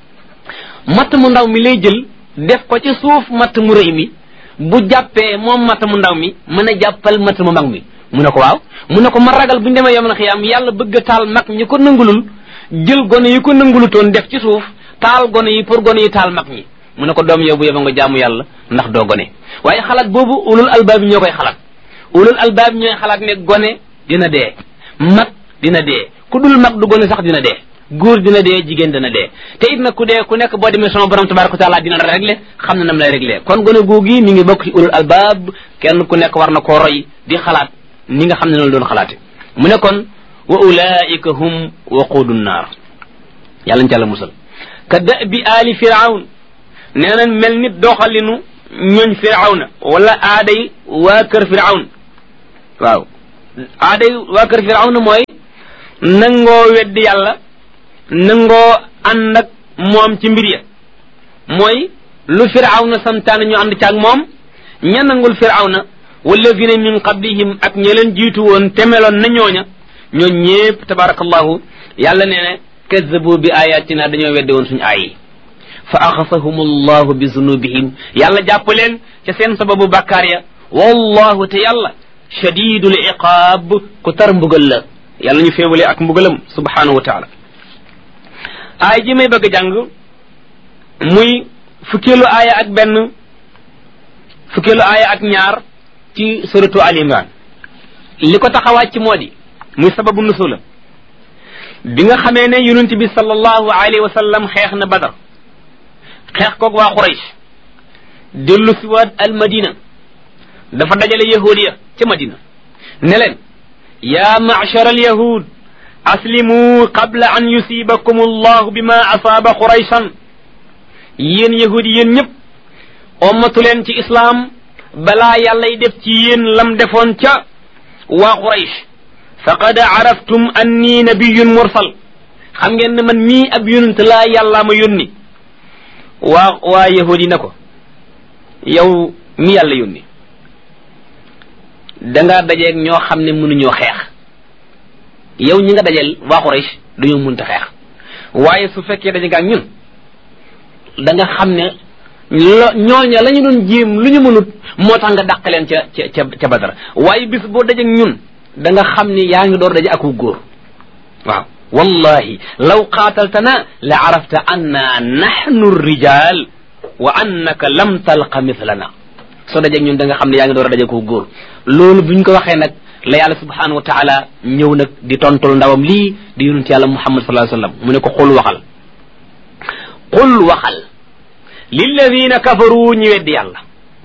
S1: matt mu ndaw mi lay jël def ko ci suuf matt mu rëy mi bu jàppee moom matt mu ndaw mi mën a jàppal matt mu mag mi mu ne ko waaw mu ne ko ma ragal bu ñu demee yawmal xiyaam yàlla bëgg a taal mag ñi ko nangulul jël gone yi ko nangulutoon def ci suuf taal gone yi pour gone yi taal mag ñi mu ne ko doom yow bu yeba nga jaamu yàlla ndax doo gone waaye xalaat boobu ulul albaab ñoo koy xalaat ulul albaab ñooy xalaat ne gone dina dee mag dina dee ku dul mag du gone sax dina dee góor dina dee jigéen dina dee te it nag ku dee ku nekk boo demee sama borom tabaraka wa taala dina réglé xam na nam lay réglé kon gone googi mi ngi bokk ci ulul albaab kenn ku nekk war na koo roy di xalaat ni nga xam ne noonu doon xalaate mu ne kon wa ulaika hum waquudu naar yàlla ñu ci Yàlla musal ka da bi aali firawn nee nañ mel nit doxalinu
S2: ñooñ firawna wala aaday waa kër firawn waaw aaday waa kër firawna mooy nangoo weddi yàlla nangoo ànd ak moom ci mbir ya mooy lu firawna santaane ñu ànd caag moom ña nangul firawna walladina min qablihim ak ña leen jiitu woon temeloon na ñooña ñoo ñépp tabarakallahu yàlla nee ne kazzabu bi ayatina dañoo weddi woon suñu aay yi fa axasahum allahu bi zunubihim yàlla jàpp leen ca seen sababu bàkkaar ya wallahu te yàlla shadidul iqaab ku tar mbugal la yàlla ñu féewale ak mbugalam subhanahu wa taala aay ji may bëgg a jàng muy fukkeelu aaya ak benn fukkeelu aaya ak ñaar ci suratu al imran li ko taxawaat ci moo di muy sababu nusula bi nga xamee ne yonent bi sallallahu alayhi wa sallam xeex na badar xeex koog waa Quraysh dellu si waat al madina dafa dajale yahudiya ca madina ne leen yaa ma'shar al yahud aslimu qabla an yusibakum allahu bima asaaba Qurayshan yéen yahudi yéen ñëpp ommatu leen ci islaam balaa yàllay def ci yéen lam defoon ca waa Quraysh faqad araftum anni nabiyyun mursal xam ngeen ne man mii ab yonent laa yàllaa ma yónni waa waa yahudi na ko yow mi yàlla yónni dangaa dajeeg ñoo xam ne mënuñoo xeex yow ñi nga dajeel waa Quraysh dañoo mënta xeex waaye su fekkee daje nga ak ñun da nga xam ne lo ñooña la ñu doon jéem lu ñu mënut moo tax nga dàq leen ca ca ca Badar waaye bis boo dajeeg ñun da nga xam ne yaa ngi door daje ak góor waaw wallahi law qaataltana la arafta anna nahnu rijal wa annaka lam talqa mithlana soo dajeeg ñun da nga xam ne yaa ngi door a daje ak góor loolu buñ ko waxee nag la yàlla subhanahu wa taala ñëw nag di tontul ndawam lii di yonent yàlla muhammad sallallahu alayhi wa sallam mu ne ko xul waxal qul waxal lilladina kafaru ñi weddi yàlla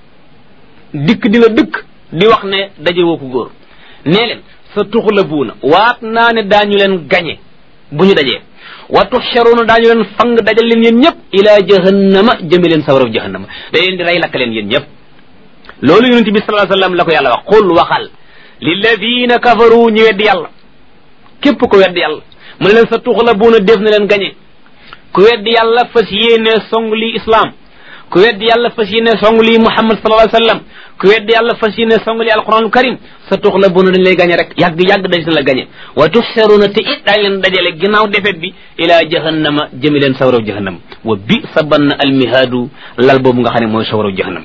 S2: dikk di la dëkk di wax ne daje woo ko góor nee leen sa tuxlabuuna waat naa ne daañu leen gañe bu ñu dajee wa tuxsharuuna daañu leen fang dajal leen yéen ñëpp ila jahannama jëme leen sawaraw jahannama da leen di rey lakk leen yéen ñëpp loolu yonent bi sallallahu alayhi wa sallam la ko yàlla wax qul waxal lilladina kafaru ñi weddi yàlla képp ko weddi yàlla mu ne leen sa tuxlabuuna def na leen gañe ku weddi yàlla fas yéene song lii islam ku weddi yàlla fas yéene song lii muhammad sallallahu alayhi wa sallam ku weddi yàlla fas yéene song lii alquranul karim sa tuxlabuuna dañ lay gañe rek yàgg yàgg dañ la gañe wa tuxsaruuna te it daañ leen dajale ginnaaw defet bi ila jahannama jëmi leen sawaraw jahannama wa bi sa bann almihaadu lal boobu nga xam ne mooy sawaraw jahannama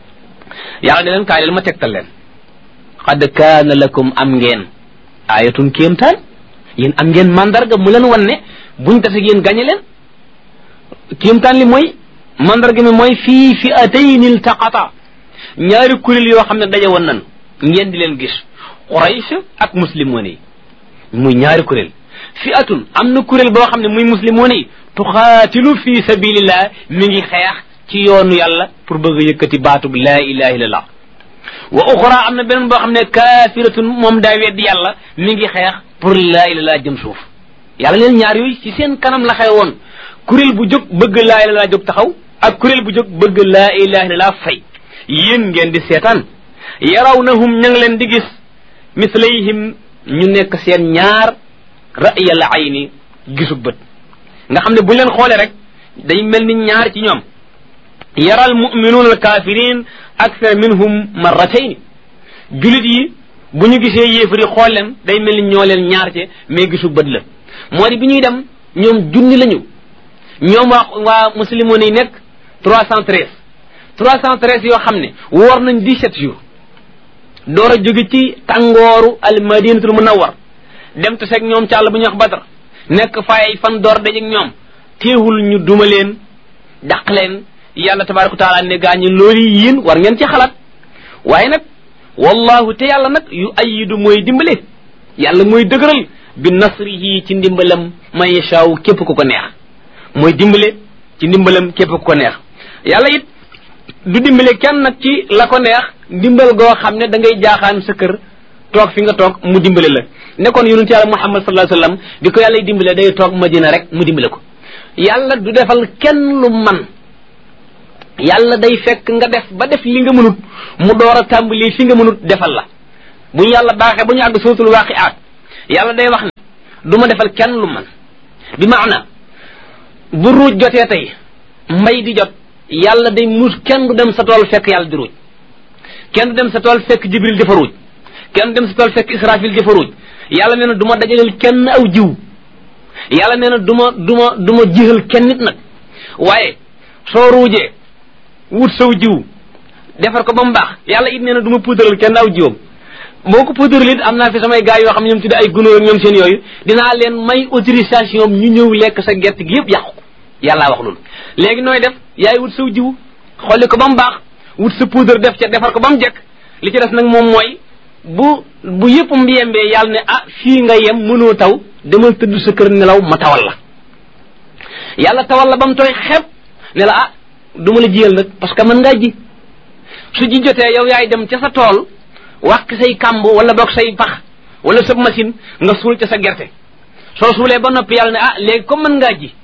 S2: yàlla da leen kaay leen ma tegtal leen qad kaana lakum am ngeen ayatun kéemtaan yéen am ngeen mandarga mu leen wan ne buñ tase yéen gañe leen kéemtaan li mooy mandarga mi mooy fii fi atayni iltaqata ñaari kuréel yoo xam ne daje woon nan ngeen di leen gis Quraysh ak muslimoon yi muy ñaari kuréel fi atun am na kuréel boo xam ne muy muslimoon yi tuxaatilu fi sabilillah mi ngi xeex ci yoonu yàlla pour bëgg a yëkkati baatub laa ilaha illallah wa uxra am na beneen boo xam ne kaafiratun moom daa weddi yàlla mi ngi xeex pour laa ilaha illallah jëm suuf yàlla leen ñaar yooyu ci seen kanam la xew woon kuréel bu jóg bëgg laa ilaha illallah jóg taxaw ak kuréel bu jóg bëgg laa ilaha illallah fay yéen ngeen di seetaan yarawnahum ña ngi leen di gis mislayhim ñu nekk seen ñaar ra'yal ayni gisu bët nga xam ne bu leen xoolee rek day mel ni ñaar ci ñoom yaral mu'minuuna al kaafiriin akthar minhum marratayn julit yi bu ñu gisee yéefari xool leen day mel ni ñoo leen ñaar ci mais gisu bët la moo di bi ñuy dem ñoom junni lañu ñoom waa waa muslimoon yi nekk trois cent treize trois cent treize yoo xam ne woor nañ dix-sept jours door a jóge ci tàngooru al madinatul munawwar dem te seeg ñoom ci àll bu ñuy wax Badar nekk fay fan door dajeeg ñoom teewul ñu duma leen dàq leen yàlla tabaraka wa taala ne gaa ñi loolu yéen war ngeen ci xalaat waaye nag wallahu te yàlla nag yu ayidu mooy dimbale yàlla mooy dëgëral bi nasrihi ci ndimbalam man yashaaw képp ku ko neex mooy dimbale ci ndimbalam képp ku ko neex yàlla it du dimbale kenn nag ci la ko neex dimbal goo xam ne da ngay jaaxaan sa kër toog fi nga toog mu dimbale la nekkoon yonent yàlla muhammad sallallahu alayhi wasallam bi ko yàlla dimbale day toog madina rek mu dimbale ko yàlla du defal kenn lu man yàlla day fekk nga def ba def li nga mënut mu door a tàmbali fi nga mënut defal la bu ñu yàlla baaxee bu ñu àgg suratul waaqiaat yàlla day wax ne du ma defal kenn lu man bi maana bu ruuj jotee tey mbay di jot yàlla day mus kenn du dem sa tool fekk yàlla di ruuj kenn du dem sa tool fekk jibril di fa ruuj kenn du dem sa tool fekk israfil di fa ruuj yàlla nee na du ma dajaleel kenn aw jiw yàlla nee na du ma du ma du ma jixal kenn nit nag waaye soo ruujee wut saw jiw defar ko ba mu baax yàlla it nee na du ma puudaral kenn aw jiwam boo ko puudaral it am naa fi samay gars yoo xam ne ñoom tudde ay gunóor ak ñoom seen yooyu dinaa leen may autorisation ñu ñëw lekk sa gerte gi yëpp yàqu ko yàllaa wax loolu léegi nooy def yaay wut saw jiw xolli ko ba mu baax wut sa poudre def ca defar ko ba mu jekk li ci des nag moom mooy bu bu yëpp mbiyembee yàlla ne ah fii nga yem mënoo taw demal tëdd sa kër nelaw ma tawal la yàlla tawal la ba mu tooy xepp ne la ah du ma la jiyal nag parce que mën ngaa ji su ji jotee yow yaay dem ca sa tool wax say kàmb wala boog say pax wala sa machine nga suul ca sa gerte soo suulee ba noppi yàlla ne ah léegi comme mën ngaa ji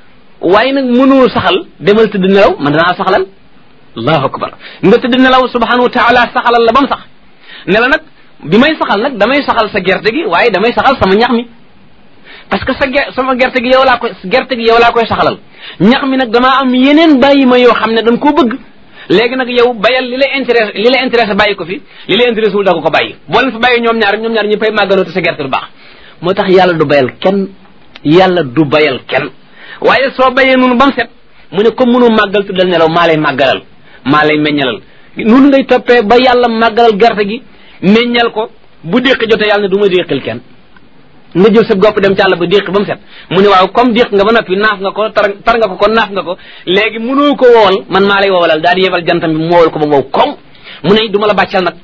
S2: waaye nag mënoo saxal demal tëdd nelaw man danaa saxalal allahu akbar nga tëdd nelaw subhanahu wa taala saxalal la ba mu sax ne la nag bi may saxal nag damay saxal sa gerte gi waaye damay saxal sama ñax mi parce que sa ge sama gerte gi yow laa koy gerte gi yow laa koy saxalal ñax mi nag damaa am yeneen bàyyi ma yoo xam ne dañ koo bëgg léegi nag yow bayal li lay intéressé li lay intéressé bàyyi ko fi li lay intéressé wul da ko ko bàyyi boo leen fa bàyyi ñoom ñaar ñoom ñaar ñu fay màggaloo te sa gerte du baax moo tax yàlla du bayal kenn yàlla du bayal kenn waaye soo bayee noonu ba mu set mu ne comme mënoo màggal tuddal nelaw maa lay màggalal maa lay meññalal noonu ngay toppee ba yàlla màggalal gerte gi meññal ko bu déq jotee yàlla ne du ma déqal kenn nga jël sa gopp dem ci àll ba déq ba mu set mu ne waaw comme déq nga ba noppi naaf nga ko tar tar nga ko kon naaf nga ko léegi mënoo ko woowal man maa lay woowalal daal di yebal jantam bi mu woowal ko ba wow koŋ mu ne du ma la bàccal nag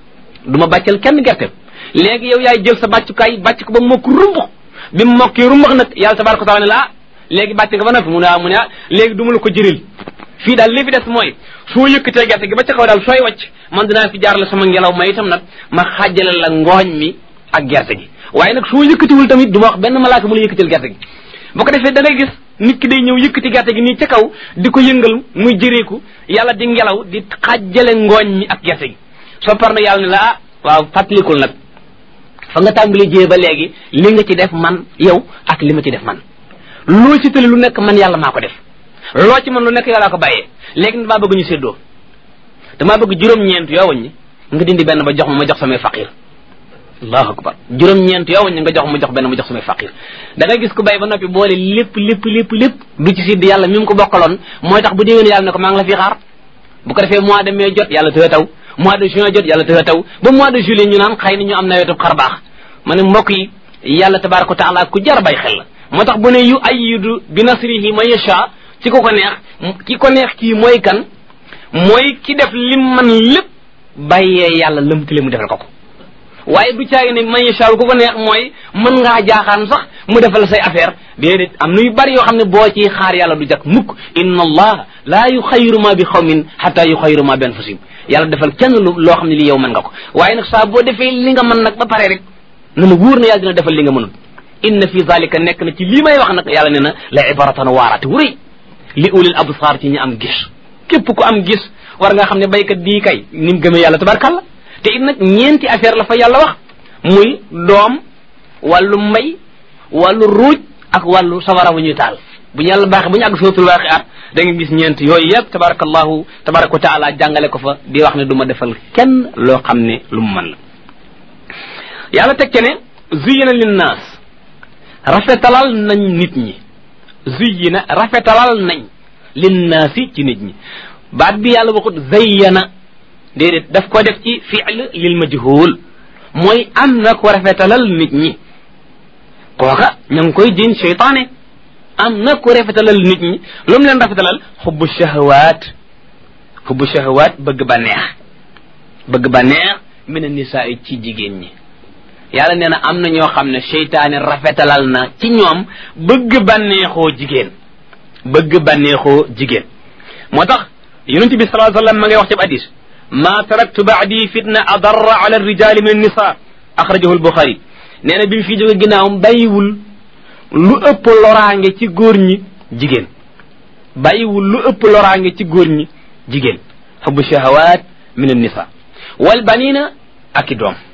S2: du ma bàccal kenn gerte léegi yow yaay jël sa bàccukaay bàcc ko ba mokk rumbux bi mu mokkee rumbax nag yàlla tabaaraka wa taala ne la léegi bàcc nga ba noppi mu ne ah mu ne ah léegi du ma la ko jëril fii daal li fi des mooy soo yëkkatee gerte gi ba ca kaw daal sooy wàcc man dinaa fi jaar la sama ngelaw ma itam nag ma xàjjale la ngooñ mi ak gerte gi waaye nag soo yëkkatiwul tamit du ma wax benn malaaka mu la yëkkatil gerte gi boo ko defee da ngay gis nit ki day ñëw yëkkati gerte gi nii ca kaw di ko yëngal muy jëreeku yàlla di ngelaw di xàjjale ngooñ mi ak gerte gi soo par na yàlla ne la ah waaw fàttalikul nag fa nga tàmbali jiyee ba léegi li nga ci def man yow ak li ma ci def man loo ci tëli lu nekk man yàlla maa ko def loo ci man lu nekk yàllaa ko bàyyee léegi damaa bëgg ñu séddoo damaa bëgg juróom-ñeent yoo wañ ñi nga dindi benn ba jox ma ma jox samay faqir allahu akbar juróom-ñeent yoo wañ ñi nga jox ma jox benn ma jox samay faqir da ngay gis ku bay ba noppi boole lépp lépp lépp lépp du ci siddi yàlla mi mu ko bokkaloon mooy tax bu déwén yàlla ne ko maa ngi la fi xaar bu ko defee mois de mai jot yàlla tëë taw mois de juin jot yàlla tëë taw ba mois de juillet ñu naan xëy na ñu am nawetub xar baax ma ne mbokk yi yàlla tabaraka wa taala ku jar bay xel la moo tax bu ne yu ayyidu bi nasrihi man yasha ci ko ko neex ki ko neex kii mooy kan mooy ki def lim man lépp bàyyee yàlla lëmtale mu defal ko ko waaye du caagi ne man yasha ku ko neex mooy mën ngaa jaaxaan sax mu defal say affaire déedéet am na yu bari yoo xam ne boo ci xaar yàlla du jak mukk inna allah laa yuxayyiru ma bi xawmin hatta yuxayyiru ma bi anfusihim yàlla defal kenn lu loo xam ne li yow mën nga ko waaye nag saa boo defee li nga mën nag ba pare rek na la wóor na yàlla dina defal li nga mënul inna fi zalika nekk na ci lii may wax nag yàlla ne na la ibaratan waaraate wu rëy li ulil absar ci ñi am gis képp ku am gis war nga xam ne baykat bii kay ni mu gëmee yàlla tabarkalla te it nag ñeenti affaire la fa yàlla wax muy doom wàllu mbay wàllu ruuj ak wàllu sawara wu ñuy taal bu ñu yàlla baaxee bu ñu àgg suratul waaqiat da nga gis ñeent yooyu yëpp tabarakallahu tabaraka wa taala jàngale ko fa di wax ne du ma defal kenn loo xam ne lu mu mën la yàlla teg ce ne zuyina linnaas rafetalal nañ nit ñi zuyina rafetalal nañ linnaasi ci nit ñi baat bi yàlla waxut zayyana déedéet daf ko def ci fi'l lil majhul mooy am na ko rafetalal nit ñi kooka ña ngi koy jiñ seytaane am na ko rafetalal nit ñi lu mu leen rafetalal xubbu shahawaat xubbu shahawaat bëgg ba neex bëgg ba neex min an-nisaa ci jigéen ñi yàlla nee na am na ñoo xam ne seytaane rafetalal na ci ñoom bëgg bànneexoo jigéen bëgg bànneexoo jigéen moo tax yonent bi sallallahu alayhi wa sallam ma ngay wax ci hadis ma taraktu baadi fitna adarra ala rijali min an-nisa axrajahu al-Bukhari nee na bi mu fi jóge ginnaawam bàyyiwul lu ëpp loraange ci góor ñi jigéen bàyyiwul lu ëpp loraange ci góor ñi jigéen xubbu shahawat min an-nisa wal banina ak i doom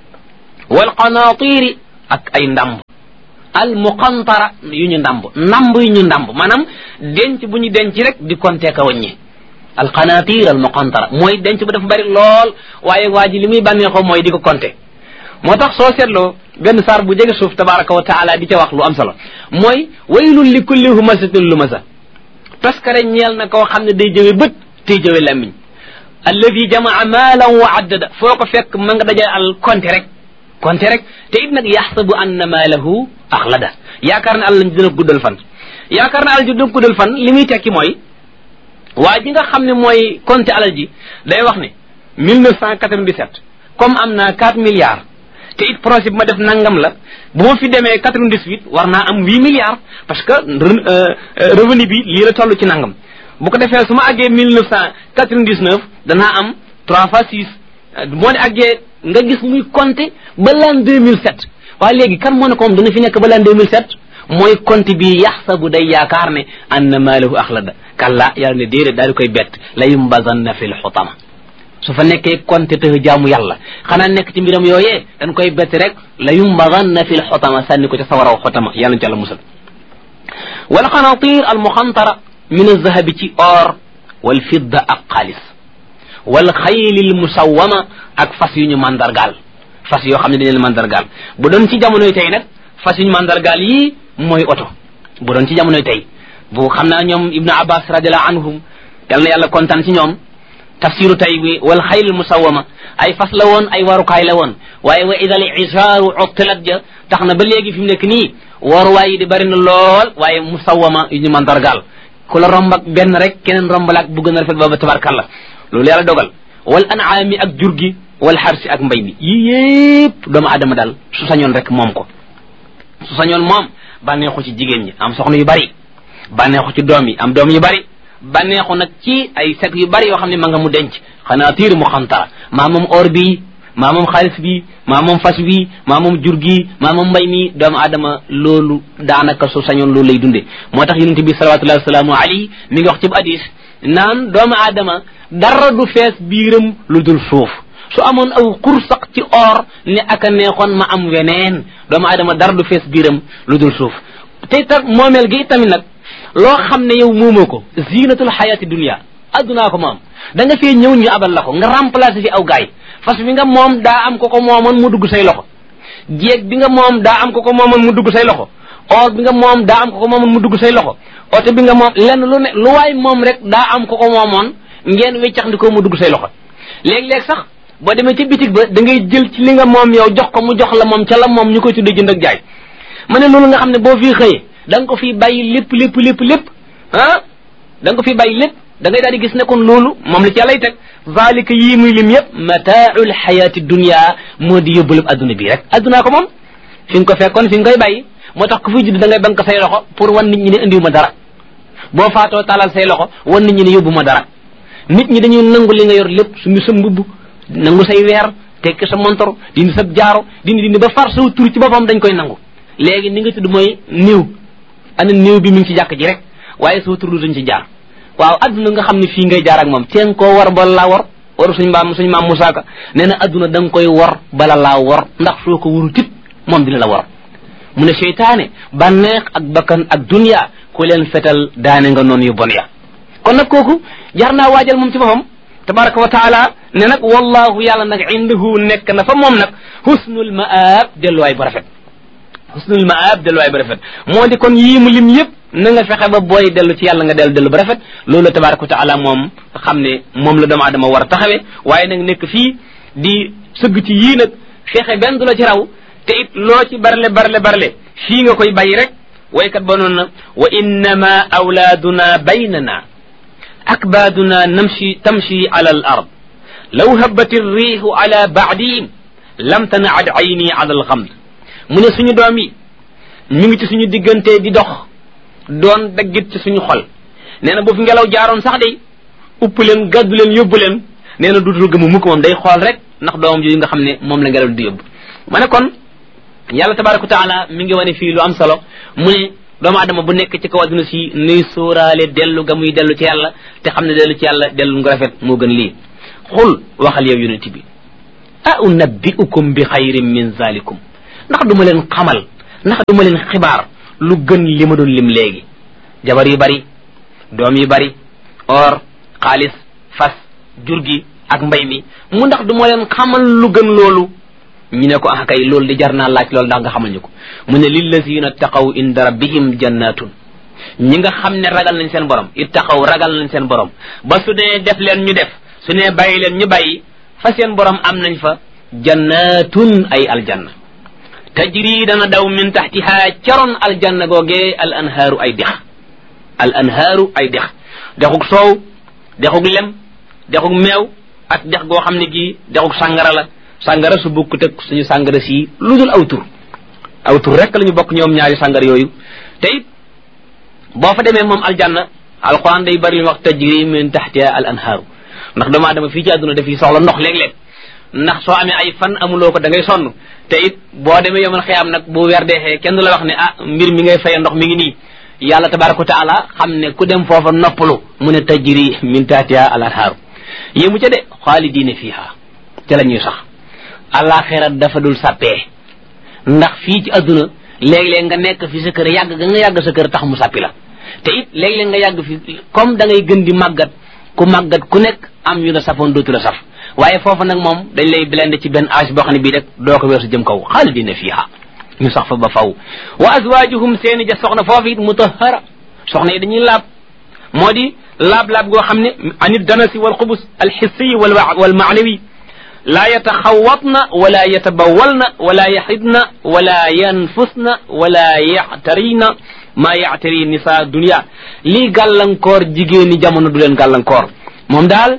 S2: wal qanaatiri ak ay ndamb al muqantara yu ñu ndamb ndamb yu ñu ndamb maanaam denc bu ñu denc rek di compter ka wàññi al qanatir al muqantara mooy denc bu dafa bari lool waaye waa ji li muy bànneexoo mooy di ko compter moo tax soo seetloo benn saar bu jege suuf tabaraka wa taala di ca wax lu am solo mooy waylun li kulli humazatin lumasa taskare ñeel na koo xam ne day jëwe bët tey jëwe làmmiñ alladi jamaa maalan wa addada foo ko fekk ma nga daja al compter rek compter rek te it nag yaxsabu anna maalahu axlada yaakaar ne àll dina guddal fan yaakaar ne alal ji dina guddal fan li muy tekki mooy waa ji nga xam ne mooy compter alal ji day wax ne mille neuf cent quatre-vingt-dix-sept comme am naa quatre milliards te it projet bi ma def nangam la bu ma fi demee quatre-vingt-dix-huit war naa am huit milliards parce que revenu bi lii la toll ci nangam bu ko defee su ma àggee mille neuf cent quatre-vingt-dix-neuf danaa am trois fois six moo ne àggee nga gis muy compter ba l'an deux mille sept waaye léegi kan moo ne ko moom dana fi nekk ba l'an deux mille sept mooy compte bi yaxsabu day yaakaar ne anna maalahu axlada kalla yàlla ne déedéet daal di koy bett la yumbazanna fi lxutama su fa nekkee compte te jaamu yàlla xanaa nekk ci mbiram yooyee dañ koy bett rek la yumbazanna fi lxutama sànni ko ca sawaraw xutama yàlla ci yàlla musal wal qanatir al muxantara min alzahabi ci or wal fidda ak xaalis wal xaylil musawwama ak fas yu ñu mandargaal fas yoo xam ne dañu leen mandargaal bu doon ci jamonoy tey nag fas yu ñu mandargaal yii mooy oto bu doon ci jamonoy tey bu xam naa ñoom ibnu abbas radiallahu anhum yal na yàlla kontaan ci ñoom tafsiru tey bi wal xaylil musawwama ay fas la woon ay warukaay la woon waaye wa idal isaaru uttilat ja tax na ba léegi fi mu nekk nii waruwaay yi di bari na lool waaye musawwama yu ñu mandargaal ku la romb ak benn rek keneen rombalaak bu gën a rafet booba tabarkalla loolu yàlla dogal wal anaami ak jur gi wal xarsi ak mbay mi yii yépp doomu adama daal su sañoon rek moom ko su sañoon moom bànneexu ci jigéen ñi am soxna yu bari bànneexu ci doom yi am doom yu bari bànneexu nag ci ay sek yu bari yoo xam ne ma nga mu denc xanaa tiir mu xantara maa moom or bi maa moom xaalis bi maa moom fas bi maa moom jur gi maa moom mbay mi doomu adama loolu daanaka su sañoon loolu lay dunde moo tax yonente bi salawatullahi wasalaamu alayhi mi ngi wax ci bu hadis naan doomu adama dara du fees biiram lu dul suuf su amoon aw xursax ci or ne aka neexoon ma am weneen doomu adama dara du fees biiram lu dul suuf te ta moomeel gi tamit nag loo xam ne yow moomoo ko zinatul xayati dunia addunaa ko moom da nga fee ñëw ñu abal la ko nga remplacer fi aw gaay fas bi nga moom daa am ko ko moomoon mu dugg say loxo jéeg bi nga moom daa am ko ko moomoon mu dugg say loxo or bi nga moom daa am ko ko moomoon mu dugg say loxo oto bi nga moom lenn lu ne lu waay moom rek daa am ko ko moomoon ngeen weccax ndi ko mu dugg say loxo léeg-léeg sax boo demee ci bitig ba da ngay jël ci li nga moom yow jox ko mu jox la moom ca la moom ñu koy tuddee jënd ak jaay ma ne loolu nga xam ne boo fii xëyee da nga ko fii bàyyi lépp lépp lépp lépp ah da nga ko fii bàyyi lépp da ngay daal di gis ne kon loolu moom la ci yàllay teg zalika yii muy lim yëpp mataaul xayaati dunia moo di yóbbalub adduna bii rek addunaa ko moom fi nga ko fekkoon fi nga koy bàyyi moo tax ku fiy judd da ngay bank say loxo pour wan nit ñi ne indiwu ma dara boo faatoo talal say loxo wan nit ñi ne yóbbu ma dara nit ñi dañuy nangu li nga yor lépp suñu sa mbubb nangu say weer tekki sa montor dindi sa jaaro dindi dindi ba far saw tur ci boppam dañ koy nangu léegi ni nga tudd mooy néew ana néew bi mi ngi ci jàkk ji rek waaye saw tur dañ ci jaar waaw adduna nga xam ne fii ngay jaar ak moom teen koo war bala laa war waru suñ maam suñ maam Musaa Ka nee na adduna da nga koy war bala laa war ndax soo ko waru tit moom dina la war mu ne seytaane bànneex ak bakkan ak dunya ku leen fetal daane nga noonu yu bon ya kon nag kooku jar naa waajal moom ci boppam tabaraka wa taala ne nag wallahu yàlla nag indahu nekk na fa moom nag husnul maab delluwaay bu rafet husnul maab delluwaay bu rafet moo di kon yii mu lim yëpp na nga fexe ba booy dellu ci yàlla nga dellu dellu bu rafet loolu tabaraka wa taala moom xam ne moom la doomu adama war a taxawee waaye nag nekk fii di sëgg ci yii nag fexe benn du la ci raw te it loo ci barle barle barle fii nga koy bàyyi rek waykat ba noonu na wa innama awlaaduna baynana akbaaduna namshi tamshi ala al ard law habati riixu ala baadihim lam tanaad ayni ala al xamd mu ne suñu doom yi ñu ngi ci suñu diggante di dox doon daggit ci suñu xol nee na bu fi ngelaw jaaroon sax day upp leen gàddu leen yóbbu leen nee na duutul gëmu mukk moom day xool rek ndax doomam yooyu nga xam ne moom la ngelaw di yóbbu ma ne kon yàlla tabaraka wa taala mi ngi wane fii lu am solo mu ne doomu adama bu nekk ci kaw adduna si nuy sóoraale dellu ga muy dellu ci yàlla te xam ne dellu ci yàlla dellu nga rafet moo gën lii xul waxal yow yonent bi a unabbiukum bi xayrin min zalikum ndax duma leen xamal ndax duma leen xibaar lu gën li ma doon lim léegi jabar yu bari doom yu bari or xaalis fas jur gi ak mbay mi mu ndax duma leen xamal lu gën loolu ñu ne ko ah kay loolu di jar naa laaj loolu ndax nga xamal ñu ko mu ne lillazina taqaw inda rabbihim jannatun ñi nga xam ne ragal nañ seen borom ittaqaw ragal nañ seen borom ba su dee def leen ñu def su ne bàyyi leen ñu bàyyi fa seen borom am nañ fa jannatun ay aljanna tajri dana daw min taxtiha caroon aljanna googee al anhaaru ay dex al anhaaru ay dex dexug soow dexug lem dexug meew ak dex goo xam ne gii dexug sàngara la sàngara su bukk teg suñu sàngara si lu dul aw tur aw tur rek la ñu bokk ñoom ñaari sàngara yooyu te it boo fa demee moom aljanna alquran day bari lu wax tajri min taxtiha al anhaaru ndax doomu aadama fii ci àdduna dafiy soxla ndox léeg-léeg ndax soo amee ay fan amuloo ko da ngay sonn te it boo demee yomal xiyaam nag bu weer deexee kenn du la wax ne ah mbir mi ngay faye ndox mi ngi nii yàlla tabaraka wa taala xam ne ku dem foofa noppalu mu ne tajri min taxtiha al anhaaru yéemu ca de xaalidiina fiiha ca la ñuy sax alaxira dafa dul sàppee ndax fii ci adduna léeg-léeg nga nekk fi sa kër yàgg ga nga yàgg sa kër tax mu sàppi la te it léeg-léeg nga yàgg fi comme da ngay gën di màggat ku màggat ku nekk am yu la safoon dootu la saf waaye foofu nag moom dañ lay blende ci benn âge boo xam ne bii rek doo ko weesu jëm kaw xaalidina fiha ñu sax fa ba faw wa azwajuhum seeni ja soxna foofu it mutahara soxna yi dañuy laab moo di laab-laab goo xam ne anit danasi wal xubus alxissiyi wal wal maanawi laa yataxawatna wala yatabawalna wala yaxidna wala yanfusna wala yaxtarina maa yaxtari nisa dunia lii gàllankoor jigéeni jamono du leen gàllankoor moom daal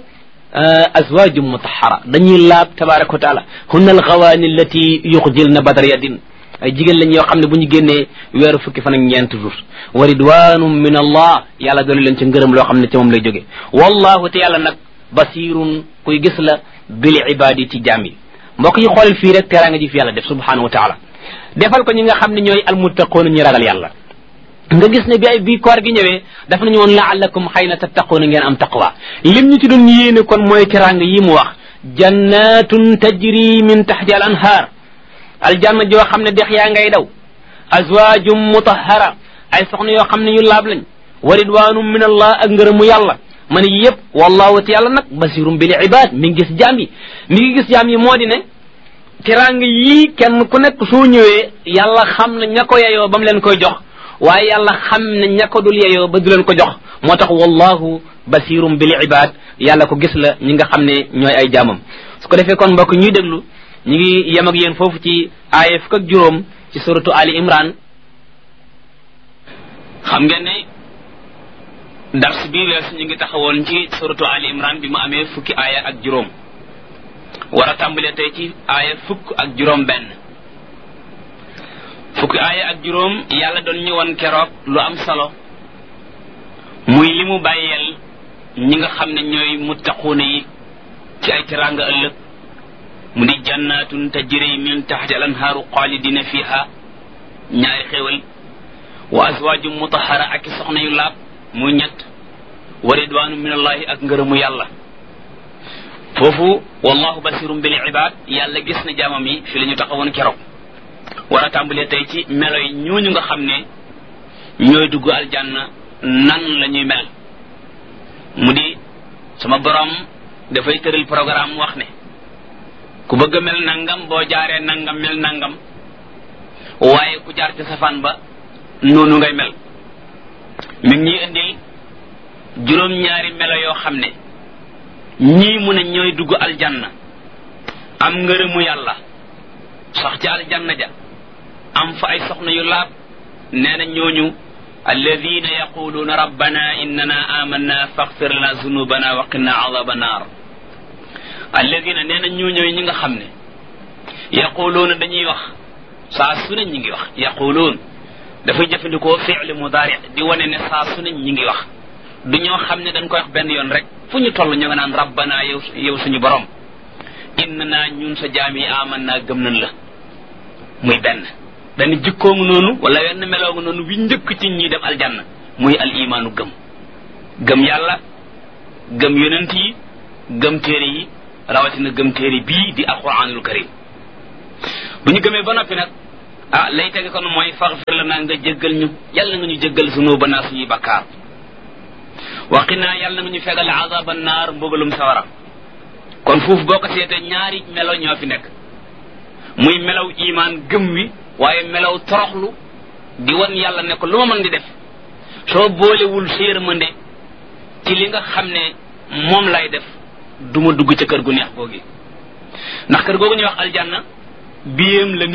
S2: azwaju mutahara dañuy laab tabaraka wa taala hunna alxawaani allati yuxjilna badar yadin ay jigéen lañ yoo xam ne bu ñu génnee weeru fukki fan ak ñeent jours wa ridwanum min allah yàlla doolu leen ci ngërëm loo xam ne ci moom lay jóge wallahu te yàlla nag basirun kuy gis la bil ibadi ci jaam yi mbokk yi xoolal fii rek teraanga ji fi yàlla def subhanahu wa taala defal ko ñi nga xam ne ñooy almuttaqoon ñi ragal yàlla nga gis ne bi ay bii koor gi ñëwee daf nañu woon laallakum xëy na tattaquuna ngeen am taqwa lim ñu ci doon yéene kon mooy teraanga yi mu wax jannatun tajri min taxti al anhaar aljanna joo xam ne dex yaa ngay daw azwaajum mutahara ay soxna yoo xam ne ñu laab lañ wa ridwanum min allah ak ngërëmu yàlla ma ne yëpp wallahu te yàlla nag basirum bil ibad mi ngi gis jaam yi mi ngi gis jaam yi moo di ne teraanga yii kenn ku nekk soo ñëwee yàlla xam na ña ko yeyoo ba mu leen koy jox waaye yàlla xam ne ña ko dul yeyoo ba du leen ko jox moo tax wallahu basirum bil ibad yàlla ko gis la ñi nga xam ne ñooy ay jaamam su ko defee kon mbokk ñuy déglu ñu ngi yem ak yéen foofu ci aaya fukk ak juróom ci suratu ali imran xam ngeen ne dars bii weesu ñu ngi taxawoon ci suratu ali imran bi mu amee fukki aaya ak juróom war a tàmbalee tey ci aaya fukk ak juróom benn fukki aaya ak juróom yàlla doon ñëwoon keroog lu am solo muy li mu bàyyeel ñi nga xam ne ñooy muttaquuna yi ci ay teraanga ëllëg mu di jannatun tajri min taxti al anhaaru xaalidina fiha ñaari xéewal wa azwaajum mutahara ak i soxna yu laab muy ñett wa ridwaanu min allahi ak ngërëmu yàlla foofu wallahu basirum bil ibad yàlla gis na jaamam yi fi la ñu taxawoon keroog war a tàmbalee tey ci melo yi ñooñu nga xam ne ñooy dugg aljanna nan la ñuy mel mu di sama borom dafay tëral programme wax ne ku bëgg a mel nangam boo jaaree nangam mel nangam waaye ku jaar ci safaan ba noonu ngay mel mi ngi ñuy indil juróom-ñaari melo yoo xam ne ñii mu ne ñooy dugg aljanna am ngërëmu yàlla sax ci aljanna ja am fa ay soxna yu laab nee na ñooñu alladina yaquluuna rabbana innana amanna faghfir lana zunubana wa qina adaba naar alladina nee na ñooñooy ñi nga xam ne yaquluuna dañuy wax saa su ne ñi ngi wax yaquluun dafay jëfandikoo fi'li mudaari di wane ne saa su ne ñi ngi wax du ñoo xam ne dañ koy wax benn yoon rek fu ñu toll ñu nga naan rabbana yow yow suñu borom innana ñun sa jaam yi amanna gëm nañ la muy benn
S1: dañu jikkoongu noonu wala wenn meloogu noonu wi njëkk ci ñi dem aljanna muy al imaanu gëm gëm yàlla gëm yonent yi gëm téere yi rawatina gëm téere bii di alquranul karim bu ñu gëmee ba noppi nag ah lay tege kon mooy faghfir lana nga jéggal ñu yàlla nga ñu jéggal zunubana suñuy bakkaar waqinaa yàlla nga ñu fegal azaban naar mbugalum sawara kon foofu boo ko seetee ñaari melo ñoo fi nekk muy melaw imaan gëm wi waaye melaw toroxlu di wan yàlla ne ko lu ma mën di def soo boolewul séermande ci li nga xam ne moom lay def duma dugg ca kër gu neex googi ndax kër googu ñuy wax aljanna biyam la